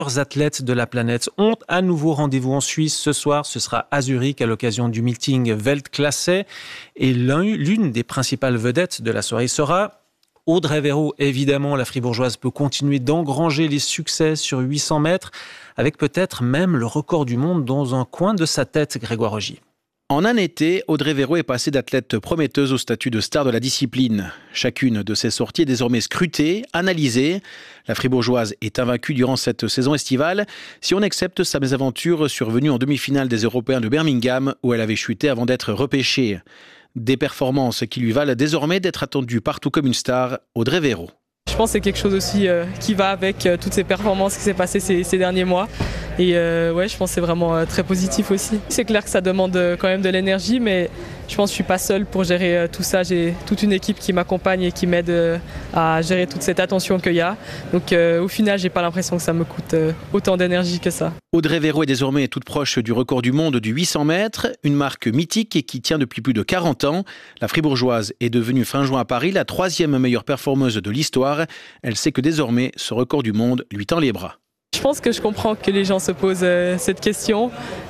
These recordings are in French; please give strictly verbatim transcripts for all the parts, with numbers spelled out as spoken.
athlètes de la planète ont à nouveau rendez-vous en Suisse ce soir. Ce sera à Zurich à l'occasion du meeting Weltklasse. Et l'une des principales vedettes de la soirée sera Audrey Verreaux. Évidemment, la fribourgeoise peut continuer d'engranger les succès sur huit cents mètres, avec peut-être même le record du monde dans un coin de sa tête, Grégoire Rogy. En un été, Audrey Verreaux est passée d'athlète prometteuse au statut de star de la discipline. Chacune de ses sorties est désormais scrutée, analysée. La fribourgeoise est invaincue durant cette saison estivale, si on accepte sa mésaventure survenue en demi-finale des Européens de Birmingham, où elle avait chuté avant d'être repêchée. Des performances qui lui valent désormais d'être attendue partout comme une star, Audrey Verreaux. Je pense que c'est quelque chose aussi euh, qui va avec euh, toutes ces performances qui s'est passées ces, ces derniers mois. Et euh, ouais, je pense que c'est vraiment euh, très positif aussi. C'est clair que ça demande euh, quand même de l'énergie, mais je pense que je ne suis pas seule pour gérer euh, tout ça. J'ai toute une équipe qui m'accompagne et qui m'aide euh, à gérer toute cette attention qu'il y a. Donc euh, au final, je n'ai pas l'impression que ça me coûte euh, autant d'énergie que ça. Audrey Verreaux est désormais toute proche du record du monde du huit cents mètres, une marque mythique et qui tient depuis plus de quarante ans. La fribourgeoise est devenue fin juin à Paris la troisième meilleure performeuse de l'histoire. Elle sait que désormais, ce record du monde lui tend les bras. Je pense que je comprends que les gens se posent euh, cette question.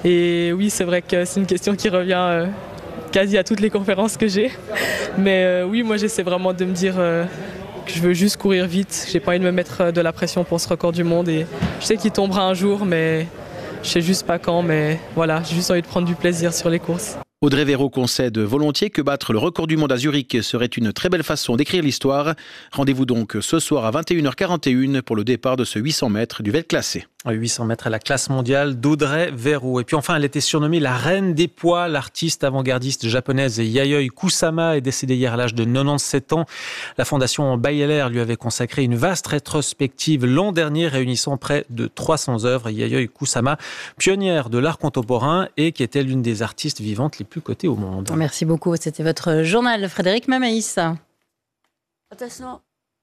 Et oui, c'est vrai que c'est une question qui revient euh, quasi à toutes les conférences que j'ai. Mais euh, oui, moi j'essaie vraiment de me dire euh, que je veux juste courir vite. J'ai pas envie de me mettre de la pression pour ce record du monde. Et je sais qu'il tombera un jour, mais je sais juste pas quand. Mais voilà, j'ai juste envie de prendre du plaisir sur les courses. Audrey Verreaux concède volontiers que battre le record du monde à Zurich serait une très belle façon d'écrire l'histoire. Rendez-vous donc ce soir à vingt et une heures quarante et une pour le départ de ce huit cents mètres du Weltklasse. huit cents mètres à la classe mondiale d'Audrey Verreaux. Et puis enfin, elle était surnommée la reine des poids. L'artiste avant-gardiste japonaise Yayoi Kusama est décédée hier à l'âge de quatre-vingt-dix-sept ans. La fondation Bayeler lui avait consacré une vaste rétrospective l'an dernier réunissant près de trois cents œuvres. Yayoi Kusama, pionnière de l'art contemporain et qui était l'une des artistes vivantes les plus cotées au monde. Merci beaucoup. C'était votre journal, Frédéric Mamaïs. Attention.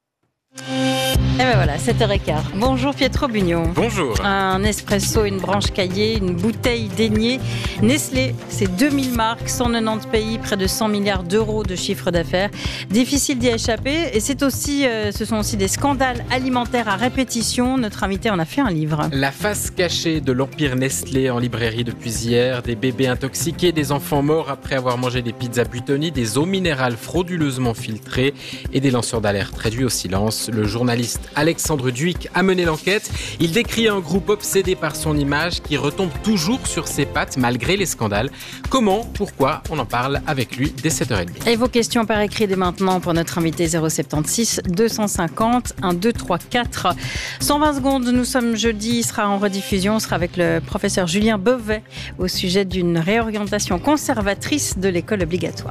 Et ben voilà, sept heures quinze. Bonjour Pietro Bugno. Bonjour. Un espresso, une branche caillée, une bouteille déniée. Nestlé, c'est deux mille marques, cent quatre-vingt-dix pays, près de cent milliards d'euros de chiffre d'affaires. Difficile d'y échapper. Et c'est aussi, euh, ce sont aussi des scandales alimentaires à répétition. Notre invité en a fait un livre. La face cachée de l'empire Nestlé en librairie depuis hier. Des bébés intoxiqués, des enfants morts après avoir mangé des pizzas Buitoni, des eaux minérales frauduleusement filtrées et des lanceurs d'alerte réduits au silence. Le journaliste Alexandre Duic a mené l'enquête. Il décrit un groupe obsédé par son image qui retombe toujours sur ses pattes malgré les scandales. Comment, pourquoi, on en parle avec lui dès sept heures trente. Et vos questions par écrit dès maintenant pour notre invité zéro sept six deux cent cinquante un deux trois quatre. cent vingt secondes, nous sommes jeudi, il sera en rediffusion. On sera avec le professeur Julien Beauvais au sujet d'une réorientation conservatrice de l'école obligatoire.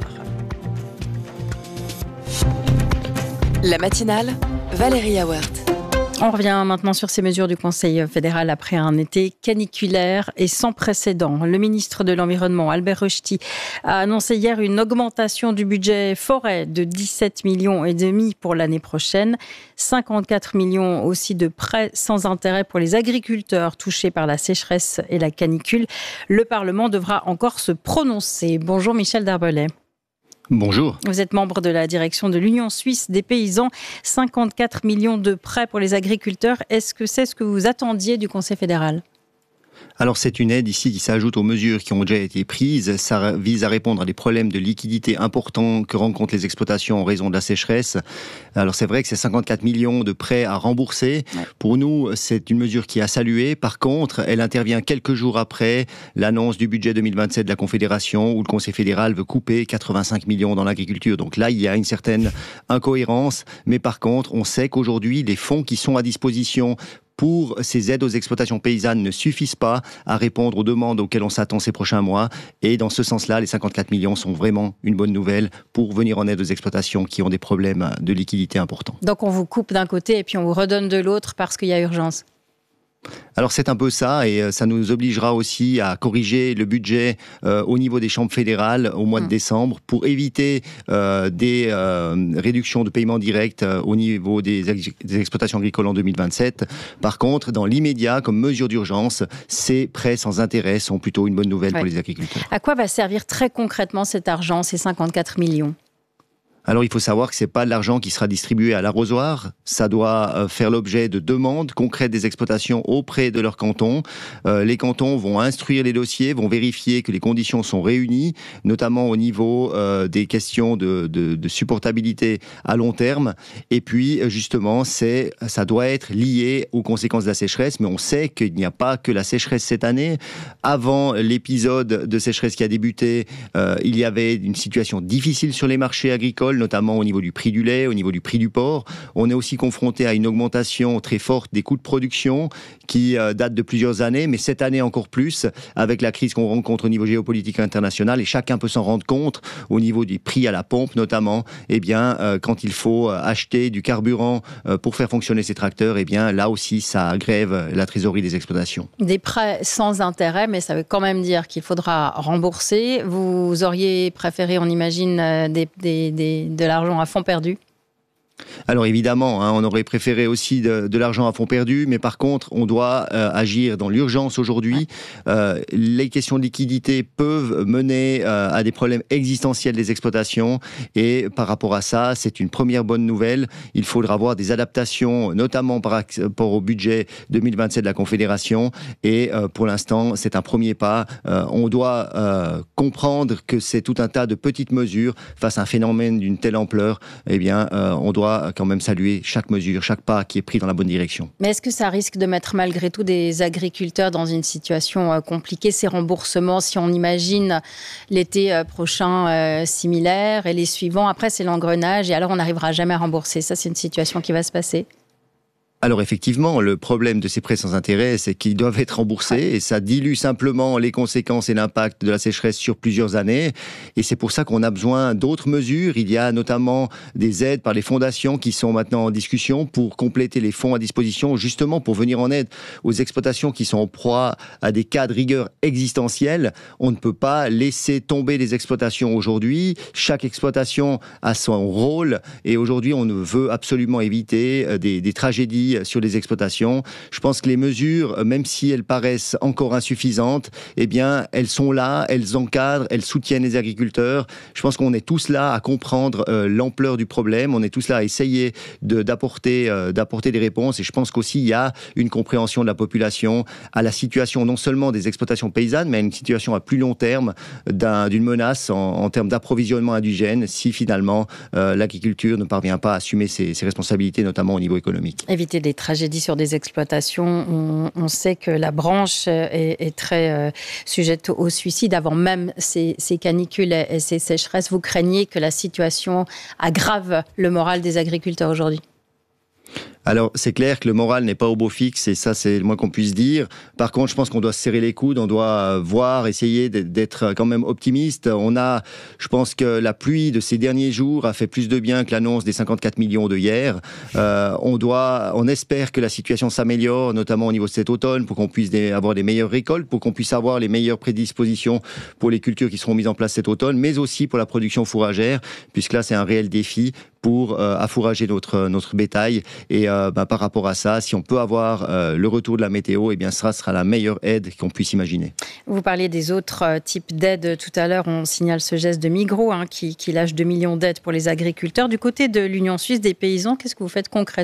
La matinale, Valérie Auwert. On revient maintenant sur ces mesures du Conseil fédéral après un été caniculaire et sans précédent. Le ministre de l'Environnement, Albert Rochety, a annoncé hier une augmentation du budget forêt de dix-sept millions et demi pour l'année prochaine. cinquante-quatre millions aussi de prêts sans intérêt pour les agriculteurs touchés par la sécheresse et la canicule. Le Parlement devra encore se prononcer. Bonjour Michel Darbelet. Bonjour. Vous êtes membre de la direction de l'Union suisse des paysans. cinquante-quatre millions de prêts pour les agriculteurs. Est-ce que c'est ce que vous attendiez du Conseil fédéral ? Alors c'est une aide ici qui s'ajoute aux mesures qui ont déjà été prises. Ça vise à répondre à des problèmes de liquidité importants que rencontrent les exploitations en raison de la sécheresse. Alors c'est vrai que c'est cinquante-quatre millions de prêts à rembourser. Ouais. Pour nous, c'est une mesure qui a salué. Par contre, elle intervient quelques jours après l'annonce du budget deux mille vingt-sept de la Confédération où le Conseil fédéral veut couper quatre-vingt-cinq millions dans l'agriculture. Donc là, il y a une certaine incohérence. Mais par contre, on sait qu'aujourd'hui, les fonds qui sont à disposition pour ces aides aux exploitations paysannes ne suffisent pas à répondre aux demandes auxquelles on s'attend ces prochains mois. Et dans ce sens-là, les cinquante-quatre millions sont vraiment une bonne nouvelle pour venir en aide aux exploitations qui ont des problèmes de liquidité importants. Donc on vous coupe d'un côté et puis on vous redonne de l'autre parce qu'il y a urgence. Alors c'est un peu ça et ça nous obligera aussi à corriger le budget euh, au niveau des chambres fédérales au mois de décembre pour éviter euh, des euh, réductions de paiements directs euh, au niveau des, ex- des exploitations agricoles en deux mille vingt-sept. Par contre, dans l'immédiat, comme mesure d'urgence, ces prêts sans intérêt sont plutôt une bonne nouvelle ouais. pour les agriculteurs. À quoi va servir très concrètement cet argent, ces cinquante-quatre millions ? Alors il faut savoir que ce n'est pas de l'argent qui sera distribué à l'arrosoir, ça doit faire l'objet de demandes concrètes des exploitations auprès de leurs cantons. Euh, les cantons vont instruire les dossiers, vont vérifier que les conditions sont réunies, notamment au niveau euh, des questions de, de, de supportabilité à long terme. Et puis justement, c'est, ça doit être lié aux conséquences de la sécheresse, mais on sait qu'il n'y a pas que la sécheresse cette année. Avant l'épisode de sécheresse qui a débuté, euh, il y avait une situation difficile sur les marchés agricoles, notamment au niveau du prix du lait, au niveau du prix du porc. On est aussi confronté à une augmentation très forte des coûts de production qui euh, date de plusieurs années, mais cette année encore plus, avec la crise qu'on rencontre au niveau géopolitique international, et chacun peut s'en rendre compte, au niveau des prix à la pompe notamment, eh bien, euh, quand il faut acheter du carburant euh, pour faire fonctionner ces tracteurs, eh bien, là aussi, ça grève la trésorerie des exploitations. Des prêts sans intérêt, mais ça veut quand même dire qu'il faudra rembourser. Vous auriez préféré, on imagine, des, des, des de l'argent à fond perdu? Alors évidemment, hein, on aurait préféré aussi de, de l'argent à fond perdu, mais par contre, on doit euh, agir dans l'urgence aujourd'hui. Euh, les questions de liquidité peuvent mener euh, à des problèmes existentiels des exploitations, et par rapport à ça, c'est une première bonne nouvelle. Il faudra avoir des adaptations, notamment par rapport au budget deux mille vingt-sept de la Confédération, et euh, pour l'instant, c'est un premier pas. Euh, on doit euh, comprendre que c'est tout un tas de petites mesures face à un phénomène d'une telle ampleur. Eh bien, euh, on doit quand même saluer chaque mesure, chaque pas qui est pris dans la bonne direction. Mais est-ce que ça risque de mettre malgré tout des agriculteurs dans une situation compliquée, ces remboursements, si on imagine l'été prochain euh, similaire et les suivants, après c'est l'engrenage et alors on n'arrivera jamais à rembourser. Ça, c'est une situation qui va se passer? Alors effectivement, le problème de ces prêts sans intérêt, c'est qu'ils doivent être remboursés et ça dilue simplement les conséquences et l'impact de la sécheresse sur plusieurs années. Et c'est pour ça qu'on a besoin d'autres mesures. Il y a notamment des aides par les fondations qui sont maintenant en discussion pour compléter les fonds à disposition, justement pour venir en aide aux exploitations qui sont en proie à des cas de rigueur existentielle. On ne peut pas laisser tomber les exploitations aujourd'hui. Chaque exploitation a son rôle et aujourd'hui, on veut absolument éviter des, des tragédies sur les exploitations. Je pense que les mesures, même si elles paraissent encore insuffisantes, eh bien, elles sont là, elles encadrent, elles soutiennent les agriculteurs. Je pense qu'on est tous là à comprendre euh, l'ampleur du problème. On est tous là à essayer de, d'apporter, euh, d'apporter des réponses. Et je pense qu'aussi, il y a une compréhension de la population à la situation non seulement des exploitations paysannes, mais à une situation à plus long terme d'un, d'une menace en, en termes d'approvisionnement indigène si finalement euh, l'agriculture ne parvient pas à assumer ses, ses responsabilités, notamment au niveau économique. Éviter des tragédies sur des exploitations. On, on sait que la branche est, est très euh, sujette au suicide avant même ces, ces canicules et ces sécheresses. Vous craignez que la situation aggrave le moral des agriculteurs aujourd'hui? Alors, c'est clair que le moral n'est pas au beau fixe, et ça, c'est le moins qu'on puisse dire. Par contre, je pense qu'on doit se serrer les coudes, on doit voir, essayer d'être quand même optimiste. On a, je pense que la pluie de ces derniers jours a fait plus de bien que l'annonce des cinquante-quatre millions de hier. Euh, on doit, on espère que la situation s'améliore, notamment au niveau de cet automne, pour qu'on puisse des, avoir des meilleures récoltes, pour qu'on puisse avoir les meilleures prédispositions pour les cultures qui seront mises en place cet automne, mais aussi pour la production fourragère, puisque là, c'est un réel défi pour euh, affourager notre, notre bétail. Et euh, bah, par rapport à ça, si on peut avoir euh, le retour de la météo, eh bien, ça sera la meilleure aide qu'on puisse imaginer. Vous parliez des autres euh, types d'aides tout à l'heure. On signale ce geste de Migros hein, qui, qui lâche deux millions d'aides pour les agriculteurs. Du côté de l'Union suisse des paysans, qu'est-ce que vous faites concrètement ?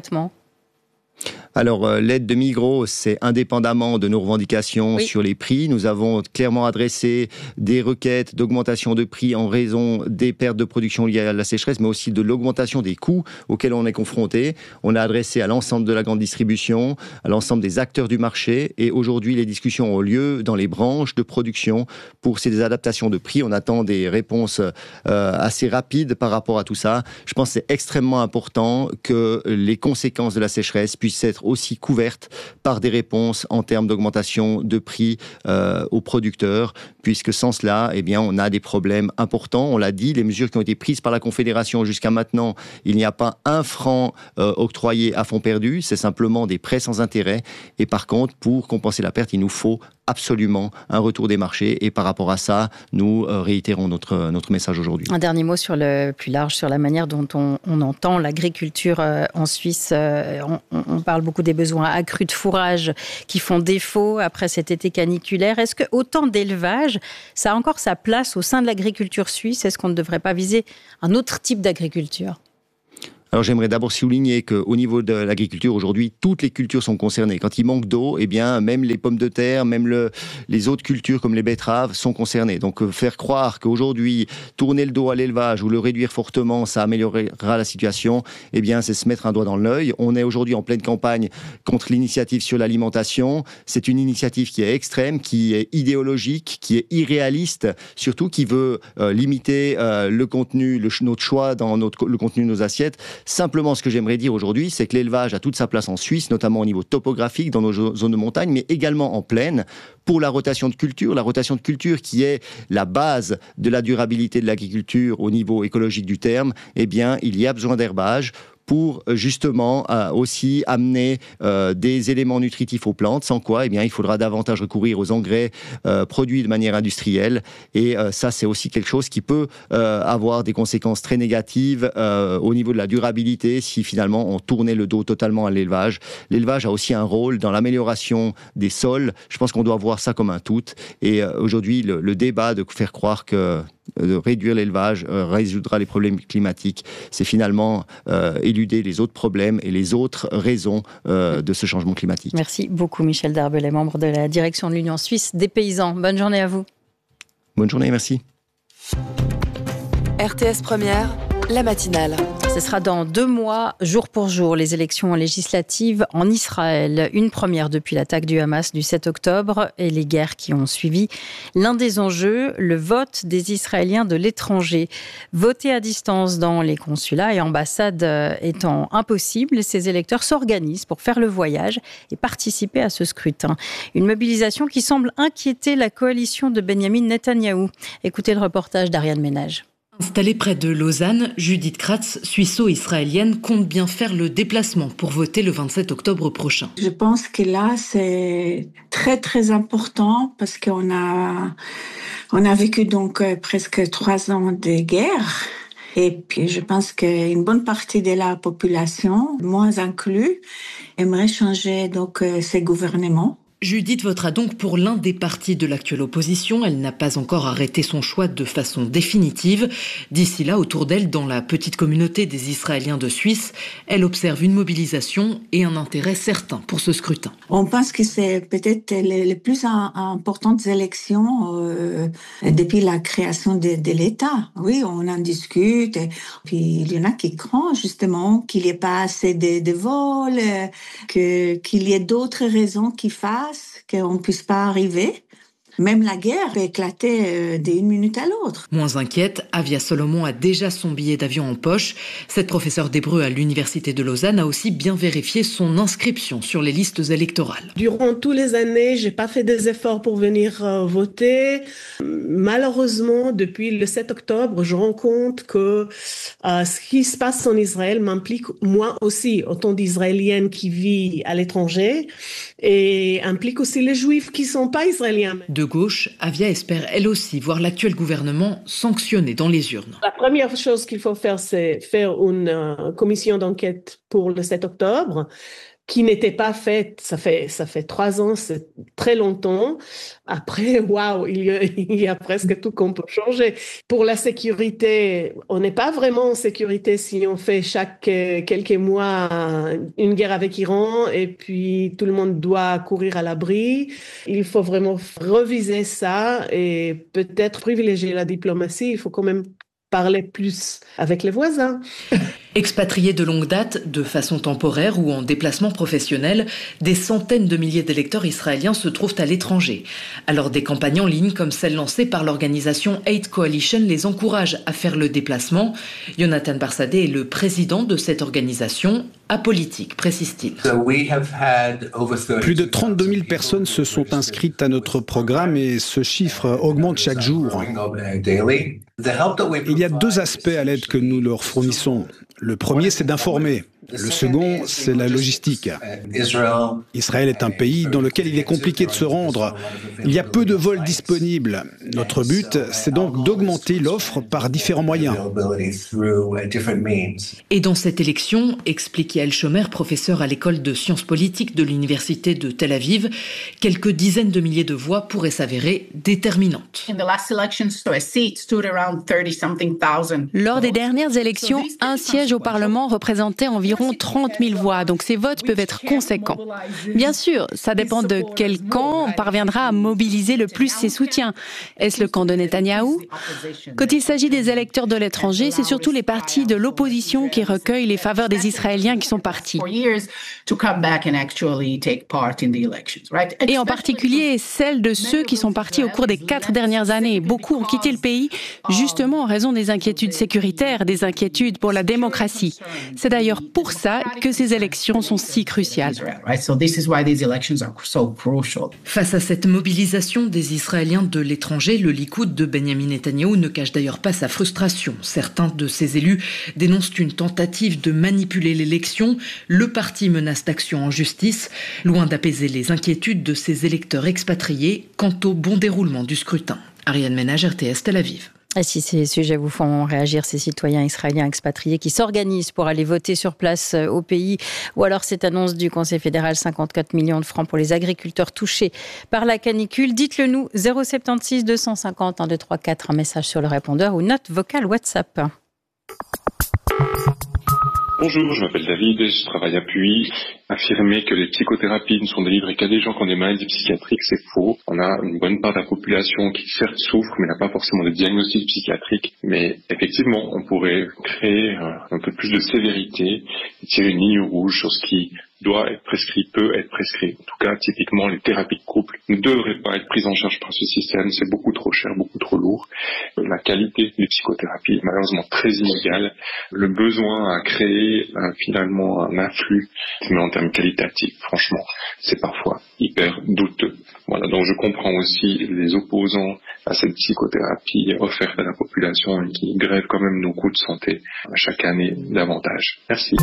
Alors, euh, l'aide de Migros, c'est indépendamment de nos revendications oui. sur les prix. Nous avons clairement adressé des requêtes d'augmentation de prix en raison des pertes de production liées à la sécheresse, mais aussi de l'augmentation des coûts auxquels on est confronté. On a adressé à l'ensemble de la grande distribution, à l'ensemble des acteurs du marché, et aujourd'hui, les discussions ont lieu dans les branches de production pour ces adaptations de prix. On attend des réponses euh, assez rapides par rapport à tout ça. Je pense que c'est extrêmement important que les conséquences de la sécheresse puissent être aussi couvertes par des réponses en termes d'augmentation de prix euh, aux producteurs, puisque sans cela, eh bien, on a des problèmes importants. On l'a dit, les mesures qui ont été prises par la Confédération jusqu'à maintenant, il n'y a pas un franc euh, octroyé à fonds perdus, c'est simplement des prêts sans intérêt. Et par contre, pour compenser la perte, il nous faut absolument un retour des marchés. Et par rapport à ça, nous euh, réitérons notre, notre message aujourd'hui. Un dernier mot sur le plus large, sur la manière dont on, on entend l'agriculture euh, en Suisse. Euh, on, on parle beaucoup beaucoup des besoins accrus de fourrage qui font défaut après cet été caniculaire. Est-ce que autant d'élevage, ça a encore sa place au sein de l'agriculture suisse? Est-ce qu'on ne devrait pas viser un autre type d'agriculture? Alors j'aimerais d'abord souligner qu'au niveau de l'agriculture, aujourd'hui, toutes les cultures sont concernées. Quand il manque d'eau, eh bien, même les pommes de terre, même le, les autres cultures comme les betteraves sont concernées. Donc euh, faire croire qu'aujourd'hui, tourner le dos à l'élevage ou le réduire fortement, ça améliorera la situation, eh bien, c'est se mettre un doigt dans l'œil. On est aujourd'hui en pleine campagne contre l'initiative sur l'alimentation. C'est une initiative qui est extrême, qui est idéologique, qui est irréaliste, surtout qui veut euh, limiter euh, le contenu, le, notre choix dans notre, le contenu de nos assiettes. Simplement, ce que j'aimerais dire aujourd'hui, c'est que l'élevage a toute sa place en Suisse, notamment au niveau topographique, dans nos zones de montagne, mais également en plaine, pour la rotation de culture. La rotation de culture qui est la base de la durabilité de l'agriculture au niveau écologique du terme, eh bien, il y a besoin d'herbage pour justement euh, aussi amener euh, des éléments nutritifs aux plantes, sans quoi eh bien, il faudra davantage recourir aux engrais euh, produits de manière industrielle. Et euh, ça, c'est aussi quelque chose qui peut euh, avoir des conséquences très négatives euh, au niveau de la durabilité si finalement on tournait le dos totalement à l'élevage. L'élevage a aussi un rôle dans l'amélioration des sols. Je pense qu'on doit voir ça comme un tout. Et euh, aujourd'hui, le, le débat de faire croire que de réduire l'élevage euh, résoudra les problèmes climatiques, c'est finalement euh, éluder les autres problèmes et les autres raisons euh, de ce changement climatique. Merci beaucoup Michel Darbelay, membre de la direction de l'Union suisse des paysans. Bonne journée à vous. Bonne journée, merci. R T S Première, la matinale. Ce sera dans deux mois, jour pour jour, les élections législatives en Israël. Une première depuis l'attaque du Hamas du sept octobre et les guerres qui ont suivi. L'un des enjeux, le vote des Israéliens de l'étranger. Voter à distance dans les consulats et ambassades étant impossible, ces électeurs s'organisent pour faire le voyage et participer à ce scrutin. Une mobilisation qui semble inquiéter la coalition de Benjamin Netanyahou. Écoutez le reportage d'Ariane Ménage. Installée près de Lausanne, Judith Kratz, suisse-israélienne, compte bien faire le déplacement pour voter le vingt-sept octobre prochain. Je pense que là, c'est très très important parce qu'on a, on a vécu donc presque trois ans de guerre. Et puis, je pense qu'une bonne partie de la population, moins inclus, aimerait changer donc ces gouvernements. Judith votera donc pour l'un des partis de l'actuelle opposition. Elle n'a pas encore arrêté son choix de façon définitive. D'ici là, autour d'elle, dans la petite communauté des Israéliens de Suisse, elle observe une mobilisation et un intérêt certain pour ce scrutin. On pense que c'est peut-être les, les plus importantes élections euh, depuis la création de, de l'État. Oui, on en discute. Et puis il y en a qui craignent justement qu'il n'y ait pas assez de, de vols, que, qu'il y ait d'autres raisons qui fassent qu'on ne puisse pas arriver. Même la guerre peut éclater d'une minute à l'autre. Moins inquiète, Avia Solomon a déjà son billet d'avion en poche. Cette professeure d'hébreu à l'université de Lausanne a aussi bien vérifié son inscription sur les listes électorales. Durant toutes les années, j'ai pas fait des efforts pour venir euh, voter. Malheureusement, depuis le sept octobre, je rends compte que euh, ce qui se passe en Israël m'implique moi aussi, autant d'Israéliennes qui vivent à l'étranger, et implique aussi les Juifs qui sont pas israéliens. De gauche, Avia espère elle aussi voir l'actuel gouvernement sanctionné dans les urnes. La première chose qu'il faut faire, c'est faire une euh, commission d'enquête pour le sept octobre, qui n'était pas faite. Ça fait, ça fait trois ans, c'est très longtemps. Après, waouh, il y a, il y a presque tout qu'on peut changer. Pour la sécurité, on n'est pas vraiment en sécurité si on fait chaque euh, quelques mois une guerre avec l'Iran et puis tout le monde doit courir à l'abri. Il faut vraiment reviser ça et peut-être privilégier la diplomatie. Il faut quand même parler plus avec les voisins. Expatriés de longue date, de façon temporaire ou en déplacement professionnel, des centaines de milliers d'électeurs israéliens se trouvent à l'étranger. Alors des campagnes en ligne comme celle lancée par l'organisation Aid Coalition les encouragent à faire le déplacement. Jonathan Barsadeh est le président de cette organisation, apolitique, précise-t-il. Plus de trente-deux mille personnes se sont inscrites à notre programme et ce chiffre augmente chaque jour. Il y a deux aspects à l'aide que nous leur fournissons. Le premier, c'est d'informer. Le second, c'est la logistique. Israël est un pays dans lequel il est compliqué de se rendre. Il y a peu de vols disponibles. Notre but, c'est donc d'augmenter l'offre par différents moyens. Et dans cette élection, explique Yael Shomer, professeur à l'école de sciences politiques de l'université de Tel Aviv, quelques dizaines de milliers de voix pourraient s'avérer déterminantes. Lors des dernières élections, un siège au Parlement représentait environ trente mille voix, donc ces votes peuvent être conséquents. Bien sûr, ça dépend de quel camp parviendra à mobiliser le plus ses soutiens. Est-ce le camp de Netanyahou ? Quand il s'agit des électeurs de l'étranger, c'est surtout les partis de l'opposition qui recueillent les faveurs des Israéliens qui sont partis. Et en particulier celles de ceux qui sont partis au cours des quatre dernières années. Beaucoup ont quitté le pays justement en raison des inquiétudes sécuritaires, des inquiétudes pour la démocratie. C'est d'ailleurs pour ça que ces élections sont si cruciales. Face à cette mobilisation des Israéliens de l'étranger, le Likoud de Benjamin Netanyahou ne cache d'ailleurs pas sa frustration. Certains de ses élus dénoncent une tentative de manipuler l'élection. Le parti menace d'action en justice, loin d'apaiser les inquiétudes de ses électeurs expatriés quant au bon déroulement du scrutin. Ariane Ménage, R T S, Tel Aviv. Et si ces sujets vous font réagir, ces citoyens israéliens expatriés qui s'organisent pour aller voter sur place au pays, ou alors cette annonce du Conseil fédéral, cinquante-quatre millions de francs pour les agriculteurs touchés par la canicule, dites-le nous, zéro sept six deux cent cinquante un deux trois quatre, un message sur le répondeur ou note vocale WhatsApp. Bonjour, je m'appelle David et je travaille à Puy. Affirmer que les psychothérapies ne sont délivrées qu'à des gens qui ont des maladies psychiatriques, c'est faux. On a une bonne part de la population qui certes souffre, mais n'a pas forcément de diagnostic psychiatrique. Mais effectivement, on pourrait créer un peu plus de sévérité et tirer une ligne rouge sur ce qui doit être prescrit, peut être prescrit. En tout cas, typiquement, les thérapies de couple ne devraient pas être prises en charge par ce système. C'est beaucoup trop cher, beaucoup trop lourd. La qualité des psychothérapies est malheureusement très inégale. Le besoin à créer euh, finalement un afflux, mais en termes qualitatifs, franchement, c'est parfois hyper douteux. Voilà, donc je comprends aussi les opposants à cette psychothérapie offerte à la population et qui grèvent quand même nos coûts de santé chaque année davantage. Merci.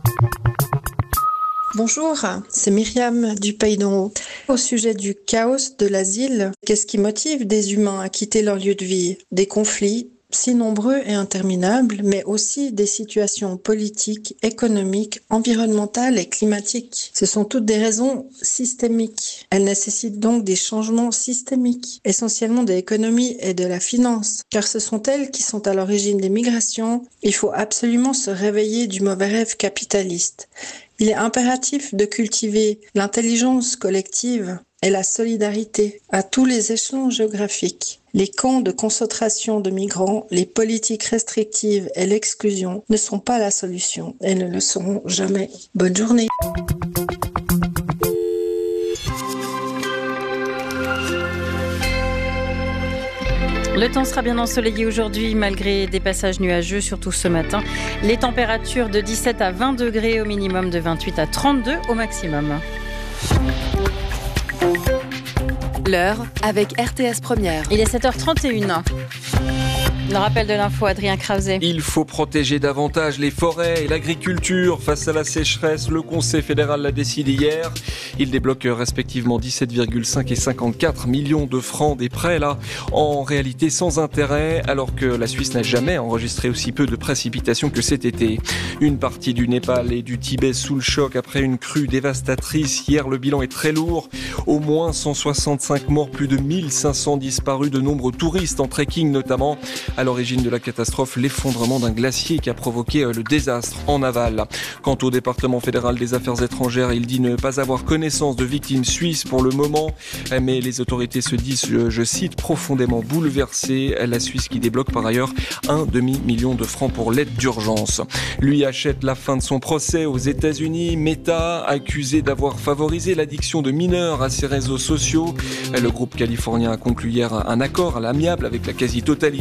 Bonjour, c'est Myriam du Pays d'en Haut. Au sujet du chaos de l'asile, qu'est-ce qui motive des humains à quitter leur lieu de vie ? Des conflits, si nombreux et interminables, mais aussi des situations politiques, économiques, environnementales et climatiques. Ce sont toutes des raisons systémiques. Elles nécessitent donc des changements systémiques, essentiellement de l'économie et de la finance, car ce sont elles qui sont à l'origine des migrations. Il faut absolument se réveiller du mauvais rêve capitaliste. Il est impératif de cultiver l'intelligence collective et la solidarité à tous les échelons géographiques. Les camps de concentration de migrants, les politiques restrictives et l'exclusion ne sont pas la solution et ne le seront jamais. Bonne journée. Le temps sera bien ensoleillé aujourd'hui, malgré des passages nuageux, surtout ce matin. Les températures de dix-sept à vingt degrés au minimum, de vingt-huit à trente-deux au maximum. L'heure avec R T S Première. Il est sept heures trente et une. Le rappel de l'info, Adrien Krause. Il faut protéger davantage les forêts et l'agriculture face à la sécheresse. Le Conseil fédéral l'a décidé hier. Il débloque respectivement dix-sept virgule cinq et cinquante-quatre millions de francs des prêts, là, en réalité sans intérêt, alors que la Suisse n'a jamais enregistré aussi peu de précipitations que cet été. Une partie du Népal et du Tibet sous le choc après une crue dévastatrice. Hier, le bilan est très lourd. Au moins cent soixante-cinq morts, plus de mille cinq cents disparus, de nombreux touristes en trekking notamment. À l'origine de la catastrophe, l'effondrement d'un glacier qui a provoqué le désastre en aval. Quant au département fédéral des affaires étrangères, il dit ne pas avoir connaissance de victimes suisses pour le moment, mais les autorités se disent, je, je cite, profondément bouleversées. La Suisse qui débloque par ailleurs un demi-million de francs pour l'aide d'urgence. Lui achète la fin de son procès aux États-Unis. Meta, accusé d'avoir favorisé l'addiction de mineurs à ses réseaux sociaux. Le groupe californien a conclu hier un accord à l'amiable avec la quasi-totalité des États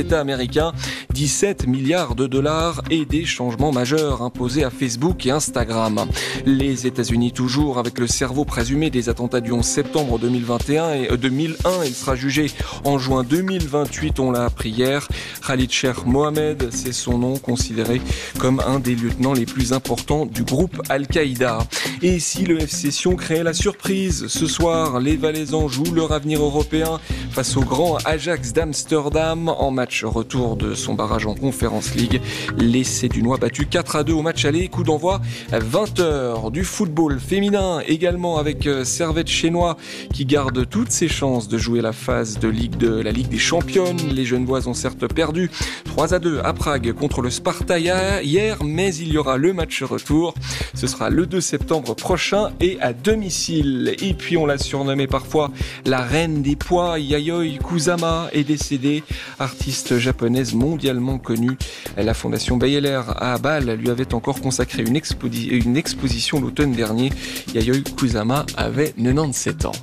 d'État américain, dix-sept milliards de dollars et des changements majeurs imposés à Facebook et Instagram. Les États-Unis toujours avec le cerveau présumé des attentats du onze septembre deux mille vingt et un et deux mille un. Il sera jugé en juin deux mille vingt-huit, on l'a appris hier. Khalid Sheikh Mohammed, c'est son nom, considéré comme un des lieutenants les plus importants du groupe Al-Qaïda. Et si le F C Sion créait la surprise, ce soir, les Valaisans jouent leur avenir européen face au grand Ajax d'Amsterdam en match retour de son barrage en Conference League. Les Sédunois battus quatre à deux au match aller, coup d'envoi à vingt heures. Du football féminin également avec Servette Chénois qui garde toutes ses chances de jouer la phase de Ligue de la Ligue des Championnes. Les Genevoises ont certes perdu trois à deux à Prague contre le Sparta hier, mais il y aura le match retour. Ce sera le deux septembre prochain et à domicile. Et puis on l'a surnommée parfois la reine des poids. Yayoi Kusama est décédée, artiste japonaise mondialement connue. La fondation Bayeler à Bâle lui avait encore consacré une, expo- une exposition l'automne dernier. Yayoi Kusama avait quatre-vingt-dix-sept ans.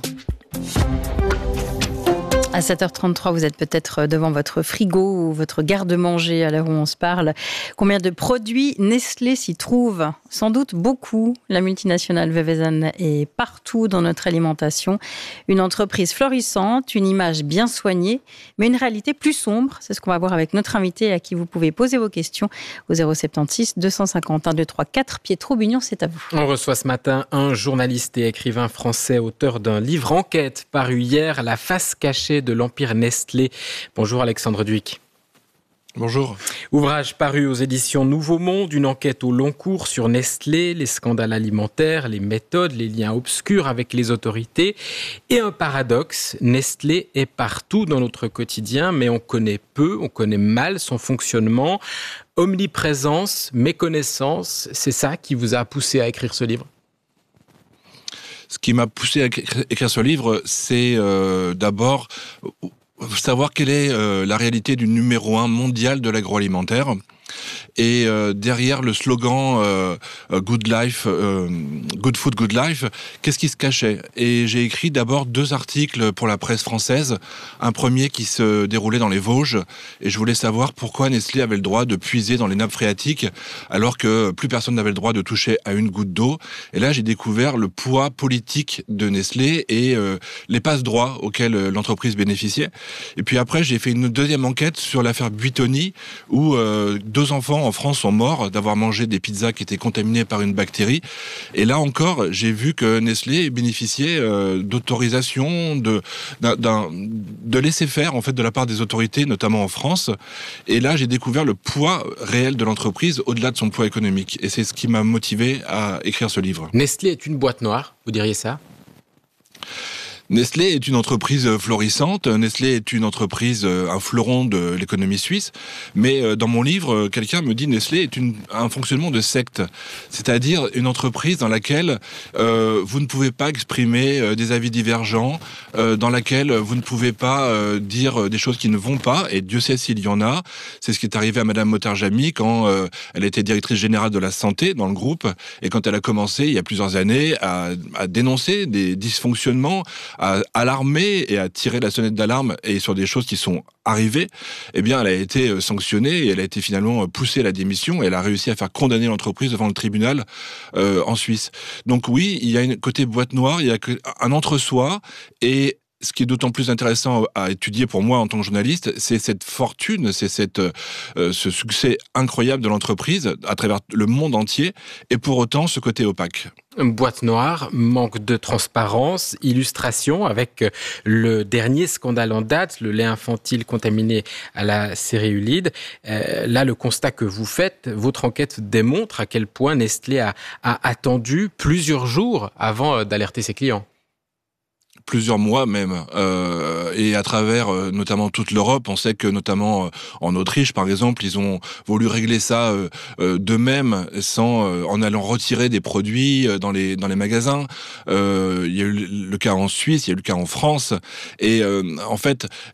À sept heures trente-trois, vous êtes peut-être devant votre frigo ou votre garde-manger à l'heure où on se parle. Combien de produits Nestlé s'y trouvent ? Sans doute beaucoup. La multinationale Vevesan est partout dans notre alimentation. Une entreprise florissante, une image bien soignée, mais une réalité plus sombre. C'est ce qu'on va voir avec notre invité à qui vous pouvez poser vos questions au zéro soixante-seize deux cent cinquante et un deux cent trente-quatre. Pietro Bugnon, c'est à vous. On reçoit ce matin un journaliste et écrivain français, auteur d'un livre enquête paru hier, La face cachée de l'empire Nestlé. Bonjour Alexandre Duic. Bonjour. Ouvrage paru aux éditions Nouveau Monde, une enquête au long cours sur Nestlé, les scandales alimentaires, les méthodes, les liens obscurs avec les autorités. Et un paradoxe, Nestlé est partout dans notre quotidien, mais on connaît peu, on connaît mal son fonctionnement. Omniprésence, méconnaissance, c'est ça qui vous a poussé à écrire ce livre ? Ce qui m'a poussé à écrire ce livre, c'est euh, d'abord savoir quelle est euh, la réalité du numéro un mondial de l'agroalimentaire. Et euh, derrière le slogan euh, Good Life, euh, Good Food, Good Life, qu'est-ce qui se cachait ? Et j'ai écrit d'abord deux articles pour la presse française. Un premier qui se déroulait dans les Vosges, et je voulais savoir pourquoi Nestlé avait le droit de puiser dans les nappes phréatiques, alors que plus personne n'avait le droit de toucher à une goutte d'eau. Et là, j'ai découvert le poids politique de Nestlé et euh, les passe-droits auxquels l'entreprise bénéficiait. Et puis après, j'ai fait une deuxième enquête sur l'affaire Buitoni, où euh, deux enfants en France sont morts d'avoir mangé des pizzas qui étaient contaminées par une bactérie. Et là encore, j'ai vu que Nestlé bénéficiait euh, d'autorisation, de, d'un, d'un, de laisser-faire en fait de la part des autorités, notamment en France. Et là, j'ai découvert le poids réel de l'entreprise au-delà de son poids économique. Et c'est ce qui m'a motivé à écrire ce livre. Nestlé est une boîte noire, vous diriez ça ? Nestlé est une entreprise florissante, Nestlé est une entreprise, un fleuron de l'économie suisse, mais dans mon livre, quelqu'un me dit Nestlé est une, un fonctionnement de secte, c'est-à-dire une entreprise dans laquelle euh, vous ne pouvez pas exprimer euh, des avis divergents, euh, dans laquelle vous ne pouvez pas euh, dire des choses qui ne vont pas, et Dieu sait s'il y en a. C'est ce qui est arrivé à Madame Motarjami quand euh, elle était directrice générale de la santé dans le groupe, et quand elle a commencé, il y a plusieurs années, à, à dénoncer des dysfonctionnements, à alarmer et à tirer la sonnette d'alarme et sur des choses qui sont arrivées, eh bien, elle a été sanctionnée et elle a été finalement poussée à la démission et elle a réussi à faire condamner l'entreprise devant le tribunal euh, en Suisse. Donc oui, il y a un côté boîte noire, il y a un entre-soi et ce qui est d'autant plus intéressant à étudier pour moi en tant que journaliste, c'est cette fortune, c'est cette, euh, ce succès incroyable de l'entreprise à travers le monde entier, et pour autant ce côté opaque. Boîte noire, manque de transparence, illustration avec le dernier scandale en date, le lait infantile contaminé à la céréulide. Euh, là, le constat que vous faites, votre enquête démontre à quel point Nestlé a, a attendu plusieurs jours avant d'alerter ses clients. Plusieurs mois même, euh, et à travers euh, notamment toute l'Europe, on sait que notamment euh, en Autriche par exemple, ils ont voulu régler ça euh, euh, d'eux-mêmes sans euh, en allant retirer des produits euh, dans les dans les magasins. Euh, il y a eu le cas en Suisse, il y a eu le cas en France, et euh, en fait.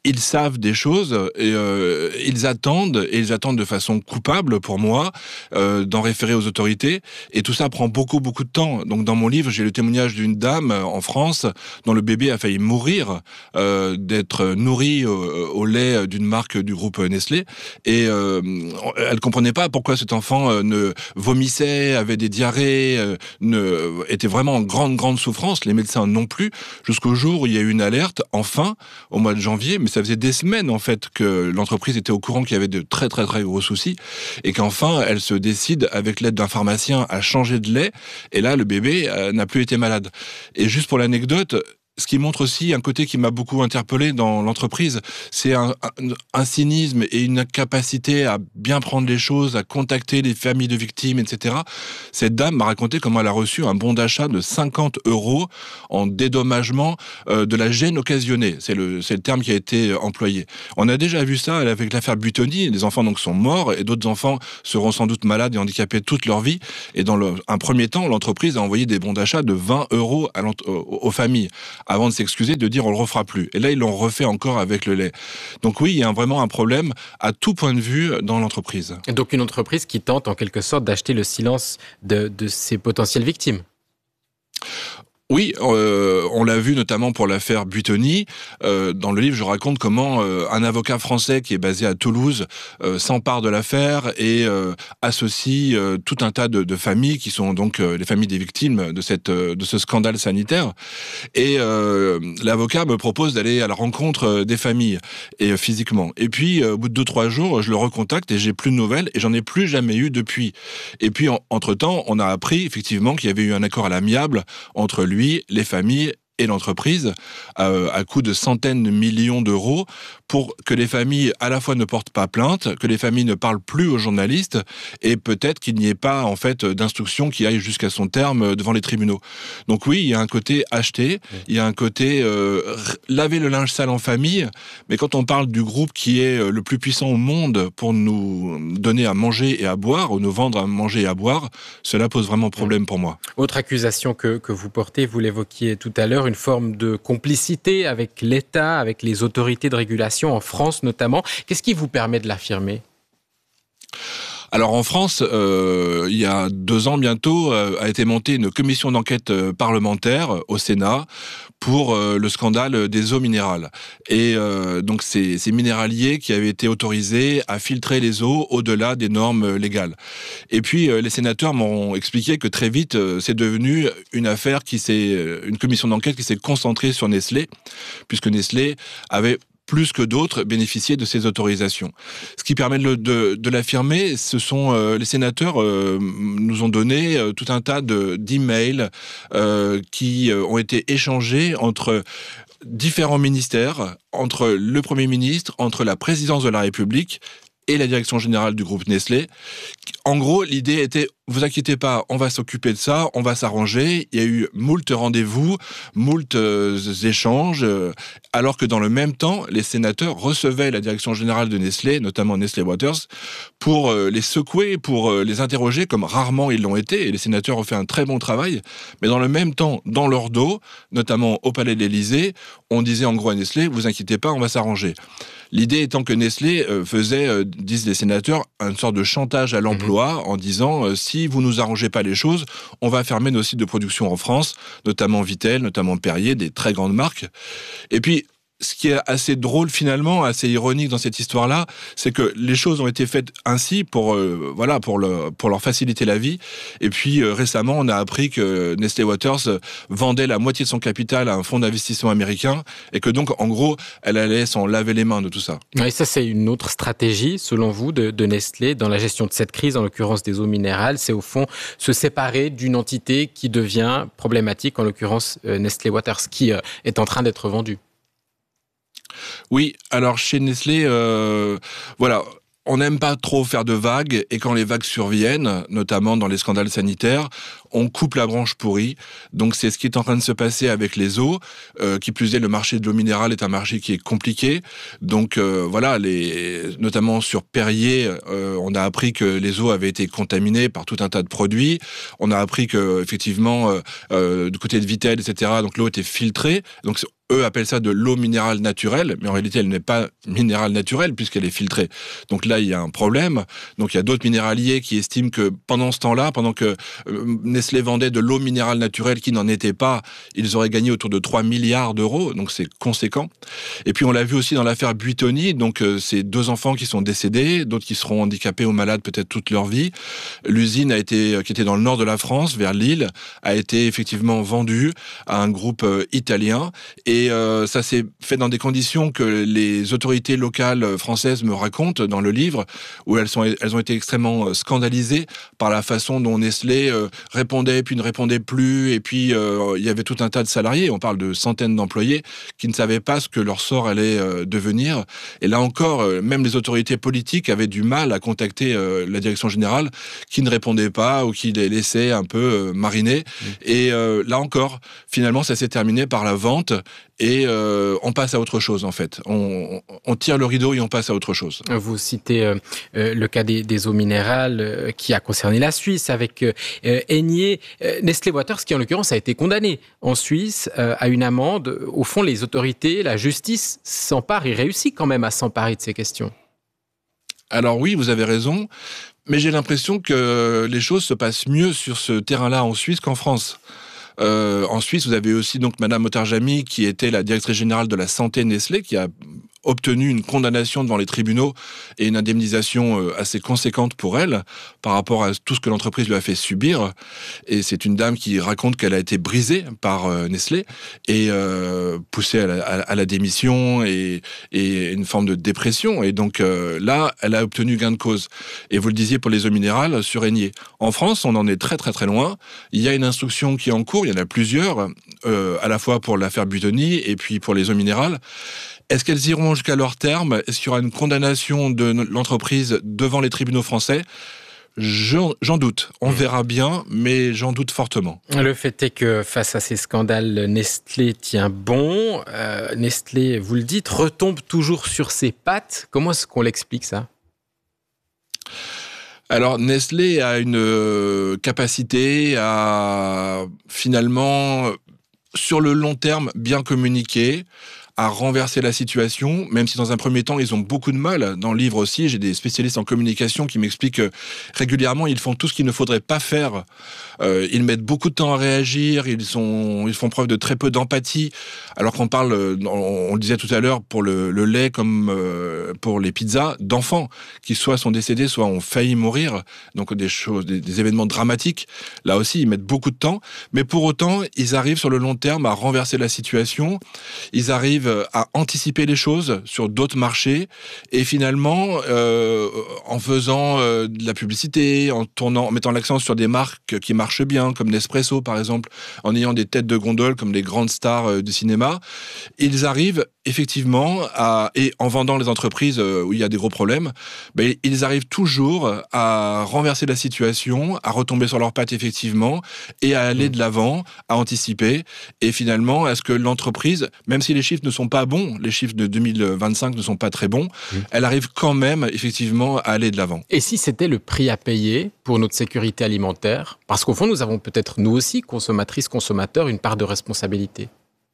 ils savent des choses, et euh, ils attendent, et ils attendent de façon coupable, pour moi, euh, d'en référer aux autorités, et tout ça prend beaucoup, beaucoup de temps. Donc dans mon livre, j'ai le témoignage d'une dame en France dont le bébé a failli mourir, euh, d'être nourri au, au lait d'une marque du groupe Nestlé, et euh, elle comprenait pas pourquoi cet enfant euh, ne vomissait, avait des diarrhées, euh, ne, était vraiment en grande, grande souffrance, les médecins non plus, jusqu'au jour où il y a eu une alerte, enfin, au mois de janvier, mais ça faisait des semaines, en fait, que l'entreprise était au courant qu'il y avait de très, très, très gros soucis, et qu'enfin, elle se décide, avec l'aide d'un pharmacien, à changer de lait, et là, le bébé euh, n'a plus été malade. Et juste pour l'anecdote, ce qui montre aussi un côté qui m'a beaucoup interpellé dans l'entreprise, c'est un, un, un cynisme et une incapacité à bien prendre les choses, à contacter les familles de victimes, et cetera. Cette dame m'a raconté comment elle a reçu un bon d'achat de cinquante euros en dédommagement euh, de la gêne occasionnée. C'est le, c'est le terme qui a été employé. On a déjà vu ça avec l'affaire Buitoni. Les enfants donc sont morts et d'autres enfants seront sans doute malades et handicapés toute leur vie. Et dans le, un premier temps, l'entreprise a envoyé des bons d'achat de vingt euros à aux familles, avant de s'excuser, de dire on le refera plus. Et là, ils l'ont refait encore avec le lait. Donc oui, il y a vraiment un problème à tout point de vue dans l'entreprise. Et donc une entreprise qui tente en quelque sorte d'acheter le silence de, de ses potentielles victimes. Oui, euh, on l'a vu notamment pour l'affaire Buitoni. Euh, dans le livre, je raconte comment euh, un avocat français qui est basé à Toulouse euh, s'empare de l'affaire et euh, associe euh, tout un tas de, de familles qui sont donc euh, les familles des victimes de cette de ce scandale sanitaire. Et euh, l'avocat me propose d'aller à la rencontre des familles et euh, physiquement. Et puis euh, au bout de deux trois jours, je le recontacte et j'ai plus de nouvelles et j'en ai plus jamais eu depuis. Et puis en, entre temps, on a appris effectivement qu'il y avait eu un accord à l'amiable entre lui, les familles et l'entreprise, euh, à coût de centaines de millions d'euros, pour que les familles à la fois ne portent pas plainte, que les familles ne parlent plus aux journalistes, et peut-être qu'il n'y ait pas en fait d'instruction qui aille jusqu'à son terme devant les tribunaux. Donc oui, il y a un côté acheté, il y a un côté euh, laver le linge sale en famille, mais quand on parle du groupe qui est le plus puissant au monde pour nous donner à manger et à boire, ou nous vendre à manger et à boire, cela pose vraiment problème pour moi. Autre accusation que, que vous portez, vous l'évoquiez tout à l'heure, une forme de complicité avec l'État, avec les autorités de régulation en France notamment. Qu'est-ce qui vous permet de l'affirmer ? Alors en France, euh, il y a deux ans bientôt, euh, a été montée une commission d'enquête euh, parlementaire euh, au Sénat pour euh, le scandale des eaux minérales. Et euh, donc ces, ces minéraliers qui avaient été autorisés à filtrer les eaux au-delà des normes légales. Et puis euh, les sénateurs m'ont expliqué que très vite, euh, c'est devenu une affaire qui s'est, une commission d'enquête qui s'est concentrée sur Nestlé, puisque Nestlé avait plus que d'autres bénéficier de ces autorisations. Ce qui permet de, de, de l'affirmer, ce sont euh, les sénateurs euh, nous ont donné euh, tout un tas de, d'emails euh, qui euh, ont été échangés entre différents ministères, entre le Premier ministre, entre la présidence de la République et la direction générale du groupe Nestlé. En gros, l'idée était, vous inquiétez pas, on va s'occuper de ça, on va s'arranger. Il y a eu moult rendez-vous, moult euh, échanges, euh, alors que dans le même temps, les sénateurs recevaient la direction générale de Nestlé, notamment Nestlé Waters, pour euh, les secouer, pour euh, les interroger, comme rarement ils l'ont été, et les sénateurs ont fait un très bon travail. Mais dans le même temps, dans leur dos, notamment au Palais de l'Élysée, on disait en gros à Nestlé, vous inquiétez pas, on va s'arranger. L'idée étant que Nestlé euh, faisait, euh, disent les sénateurs, une sorte de chantage à l'emploi mmh. en disant euh, si vous nous arrangez pas les choses, on va fermer nos sites de production en France, notamment Vittel, notamment Perrier, des très grandes marques. Et puis, ce qui est assez drôle finalement, assez ironique dans cette histoire-là, c'est que les choses ont été faites ainsi pour euh, voilà pour le pour leur faciliter la vie. Et puis euh, récemment, on a appris que Nestlé Waters vendait la moitié de son capital à un fonds d'investissement américain et que donc en gros, elle allait s'en laver les mains de tout ça. Et ça, c'est une autre stratégie, selon vous, de, de Nestlé dans la gestion de cette crise, en l'occurrence des eaux minérales, c'est au fond se séparer d'une entité qui devient problématique, en l'occurrence euh, Nestlé Waters, qui euh, est en train d'être vendue. Oui, alors chez Nestlé, euh, voilà, on n'aime pas trop faire de vagues, et quand les vagues surviennent, notamment dans les scandales sanitaires, on coupe la branche pourrie. Donc c'est ce qui est en train de se passer avec les eaux. Euh, qui plus est, le marché de l'eau minérale est un marché qui est compliqué. Donc euh, voilà, les, notamment sur Perrier, euh, on a appris que les eaux avaient été contaminées par tout un tas de produits. On a appris que effectivement, euh, euh, du côté de Vittel, et cetera, donc l'eau était filtrée. Donc eux appellent ça de l'eau minérale naturelle, mais en réalité, elle n'est pas minérale naturelle puisqu'elle est filtrée. Donc là, il y a un problème. Donc il y a d'autres minéraliers qui estiment que pendant ce temps-là, pendant que Nestlé vendait de l'eau minérale naturelle qui n'en était pas, ils auraient gagné autour de trois milliards d'euros. Donc c'est conséquent. Et puis on l'a vu aussi dans l'affaire Buitoni. Donc euh, c'est deux enfants qui sont décédés, d'autres qui seront handicapés ou malades peut-être toute leur vie. L'usine a été, qui était dans le nord de la France, vers Lille, a été effectivement vendue à un groupe euh, italien. Et Et euh, ça s'est fait dans des conditions que les autorités locales françaises me racontent dans le livre, où elles, sont, elles ont été extrêmement scandalisées par la façon dont Nestlé euh, répondait, puis ne répondait plus, et puis euh, il y avait tout un tas de salariés, on parle de centaines d'employés, qui ne savaient pas ce que leur sort allait euh, devenir. Et là encore, euh, même les autorités politiques avaient du mal à contacter euh, la direction générale, qui ne répondait pas ou qui les laissait un peu euh, mariner. Mmh. Et euh, là encore, finalement, ça s'est terminé par la vente. Et euh, on passe à autre chose, en fait. On, on tire le rideau et on passe à autre chose. Vous citez euh, euh, le cas des, des eaux minérales euh, qui a concerné la Suisse avec euh, Aigné. Euh, Nestlé Waters, qui en l'occurrence a été condamné en Suisse euh, à une amende. Au fond, les autorités, la justice s'emparent et réussit quand même à s'emparer de ces questions. Alors oui, vous avez raison. Mais j'ai l'impression que les choses se passent mieux sur ce terrain-là en Suisse qu'en France. Euh, en Suisse, vous avez aussi donc Madame Otarjami, qui était la directrice générale de la santé Nestlé, qui a obtenu une condamnation devant les tribunaux et une indemnisation assez conséquente pour elle par rapport à tout ce que l'entreprise lui a fait subir. Et c'est une dame qui raconte qu'elle a été brisée par Nestlé et euh, poussée à la, à la démission et, et une forme de dépression. Et donc euh, là, elle a obtenu gain de cause. Et vous le disiez pour les eaux minérales, sur Aigné. En France, on en est très très très loin. Il y a une instruction qui est en cours, il y en a plusieurs, euh, à la fois pour l'affaire Buitoni et puis pour les eaux minérales. Est-ce qu'elles iront jusqu'à leur terme ? Est-ce qu'il y aura une condamnation de l'entreprise devant les tribunaux français ? J'en, j'en doute. On verra bien, mais j'en doute fortement. Le fait est que face à ces scandales, Nestlé tient bon. Euh, Nestlé, vous le dites, retombe toujours sur ses pattes. Comment est-ce qu'on l'explique, ça ? Alors, Nestlé a une capacité à, finalement, sur le long terme, bien communiquer, à renverser la situation, même si dans un premier temps, ils ont beaucoup de mal. Dans le livre aussi, j'ai des spécialistes en communication qui m'expliquent que régulièrement, ils font tout ce qu'il ne faudrait pas faire. Euh, ils mettent beaucoup de temps à réagir, ils, sont, ils font preuve de très peu d'empathie, alors qu'on parle, on, on le disait tout à l'heure, pour le, le lait comme euh, pour les pizzas, d'enfants qui soit sont décédés, soit ont failli mourir, donc des choses, des, des événements dramatiques. Là aussi, ils mettent beaucoup de temps, mais pour autant, ils arrivent sur le long terme à renverser la situation, ils arrivent à anticiper les choses sur d'autres marchés et finalement euh, en faisant euh, de la publicité, en tournant, en mettant l'accent sur des marques qui marchent bien, comme Nespresso par exemple, en ayant des têtes de gondole comme les grandes stars euh, du cinéma, ils arrivent effectivement à, et en vendant les entreprises euh, où il y a des gros problèmes, ben, ils arrivent toujours à renverser la situation, à retomber sur leurs pattes effectivement et à aller de l'avant, à anticiper et finalement à ce que l'entreprise, même si les chiffres ne sont pas bons, les chiffres de deux mille vingt-cinq ne sont pas très bons, mmh. elle arrive quand même effectivement à aller de l'avant. Et si c'était le prix à payer pour notre sécurité alimentaire ? Parce qu'au fond, nous avons peut-être, nous aussi, consommatrices, consommateurs, une part de responsabilité.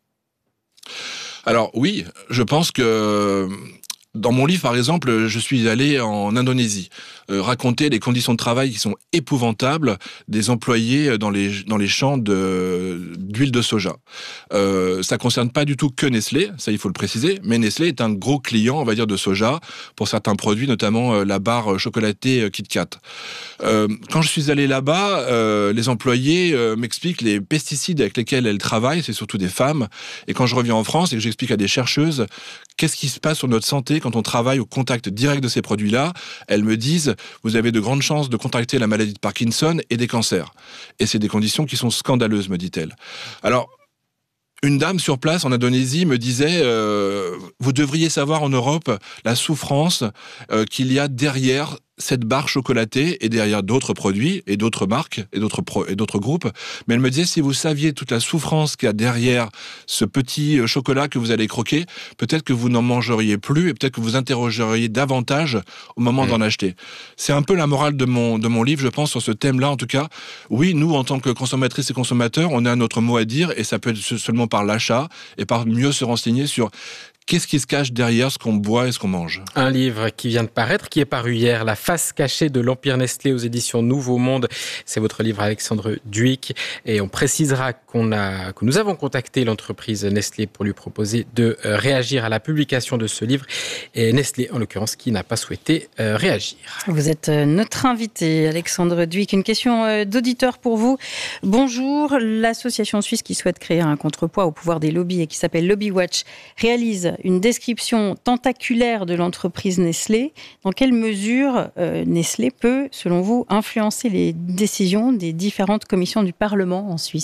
Alors oui, je pense que dans mon livre, par exemple, je suis allé en Indonésie euh, raconter les conditions de travail qui sont épouvantables des employés dans les, dans les champs de, d'huile de soja. Euh, ça ne concerne pas du tout que Nestlé, ça il faut le préciser, mais Nestlé est un gros client, on va dire, de soja pour certains produits, notamment euh, la barre chocolatée euh, KitKat. Euh, quand je suis allé là-bas, euh, les employés euh, m'expliquent les pesticides avec lesquels elles travaillent, c'est surtout des femmes, et quand je reviens en France et que j'explique à des chercheuses qu'est-ce qui se passe sur notre santé quand on travaille au contact direct de ces produits-là, elles me disent « vous avez de grandes chances de contracter la maladie de Parkinson et des cancers ». Et c'est des conditions qui sont scandaleuses, me dit-elle. Alors, une dame sur place en Indonésie me disait euh, « vous devriez savoir en Europe la souffrance euh, qu'il y a derrière cette barre chocolatée et derrière d'autres produits et d'autres marques et d'autres, pro- et d'autres groupes. Mais elle me disait, si vous saviez toute la souffrance qu'il y a derrière ce petit chocolat que vous allez croquer, peut-être que vous n'en mangeriez plus et peut-être que vous interrogeriez davantage au moment mmh. d'en acheter. C'est un peu la morale de mon, de mon livre, je pense, sur ce thème-là, en tout cas. Oui, nous, en tant que consommatrices et consommateurs, on a notre mot à dire et ça peut être seulement par l'achat et par mieux se renseigner sur qu'est-ce qui se cache derrière ce qu'on boit et ce qu'on mange. Un livre qui vient de paraître, qui est paru hier, La face cachée de l'Empire Nestlé aux éditions Nouveau Monde. C'est votre livre, Alexandre Duic. Et on précisera qu'on a, que nous avons contacté l'entreprise Nestlé pour lui proposer de euh, réagir à la publication de ce livre. Et Nestlé, en l'occurrence, qui n'a pas souhaité euh, réagir. Vous êtes notre invité, Alexandre Duic. Une question euh, d'auditeur pour vous. Bonjour. L'association suisse qui souhaite créer un contrepoids au pouvoir des lobbies et qui s'appelle Lobby Watch réalise une description tentaculaire de l'entreprise Nestlé. Dans quelle mesure euh, Nestlé peut, selon vous, influencer les décisions des différentes commissions du Parlement en Suisse ?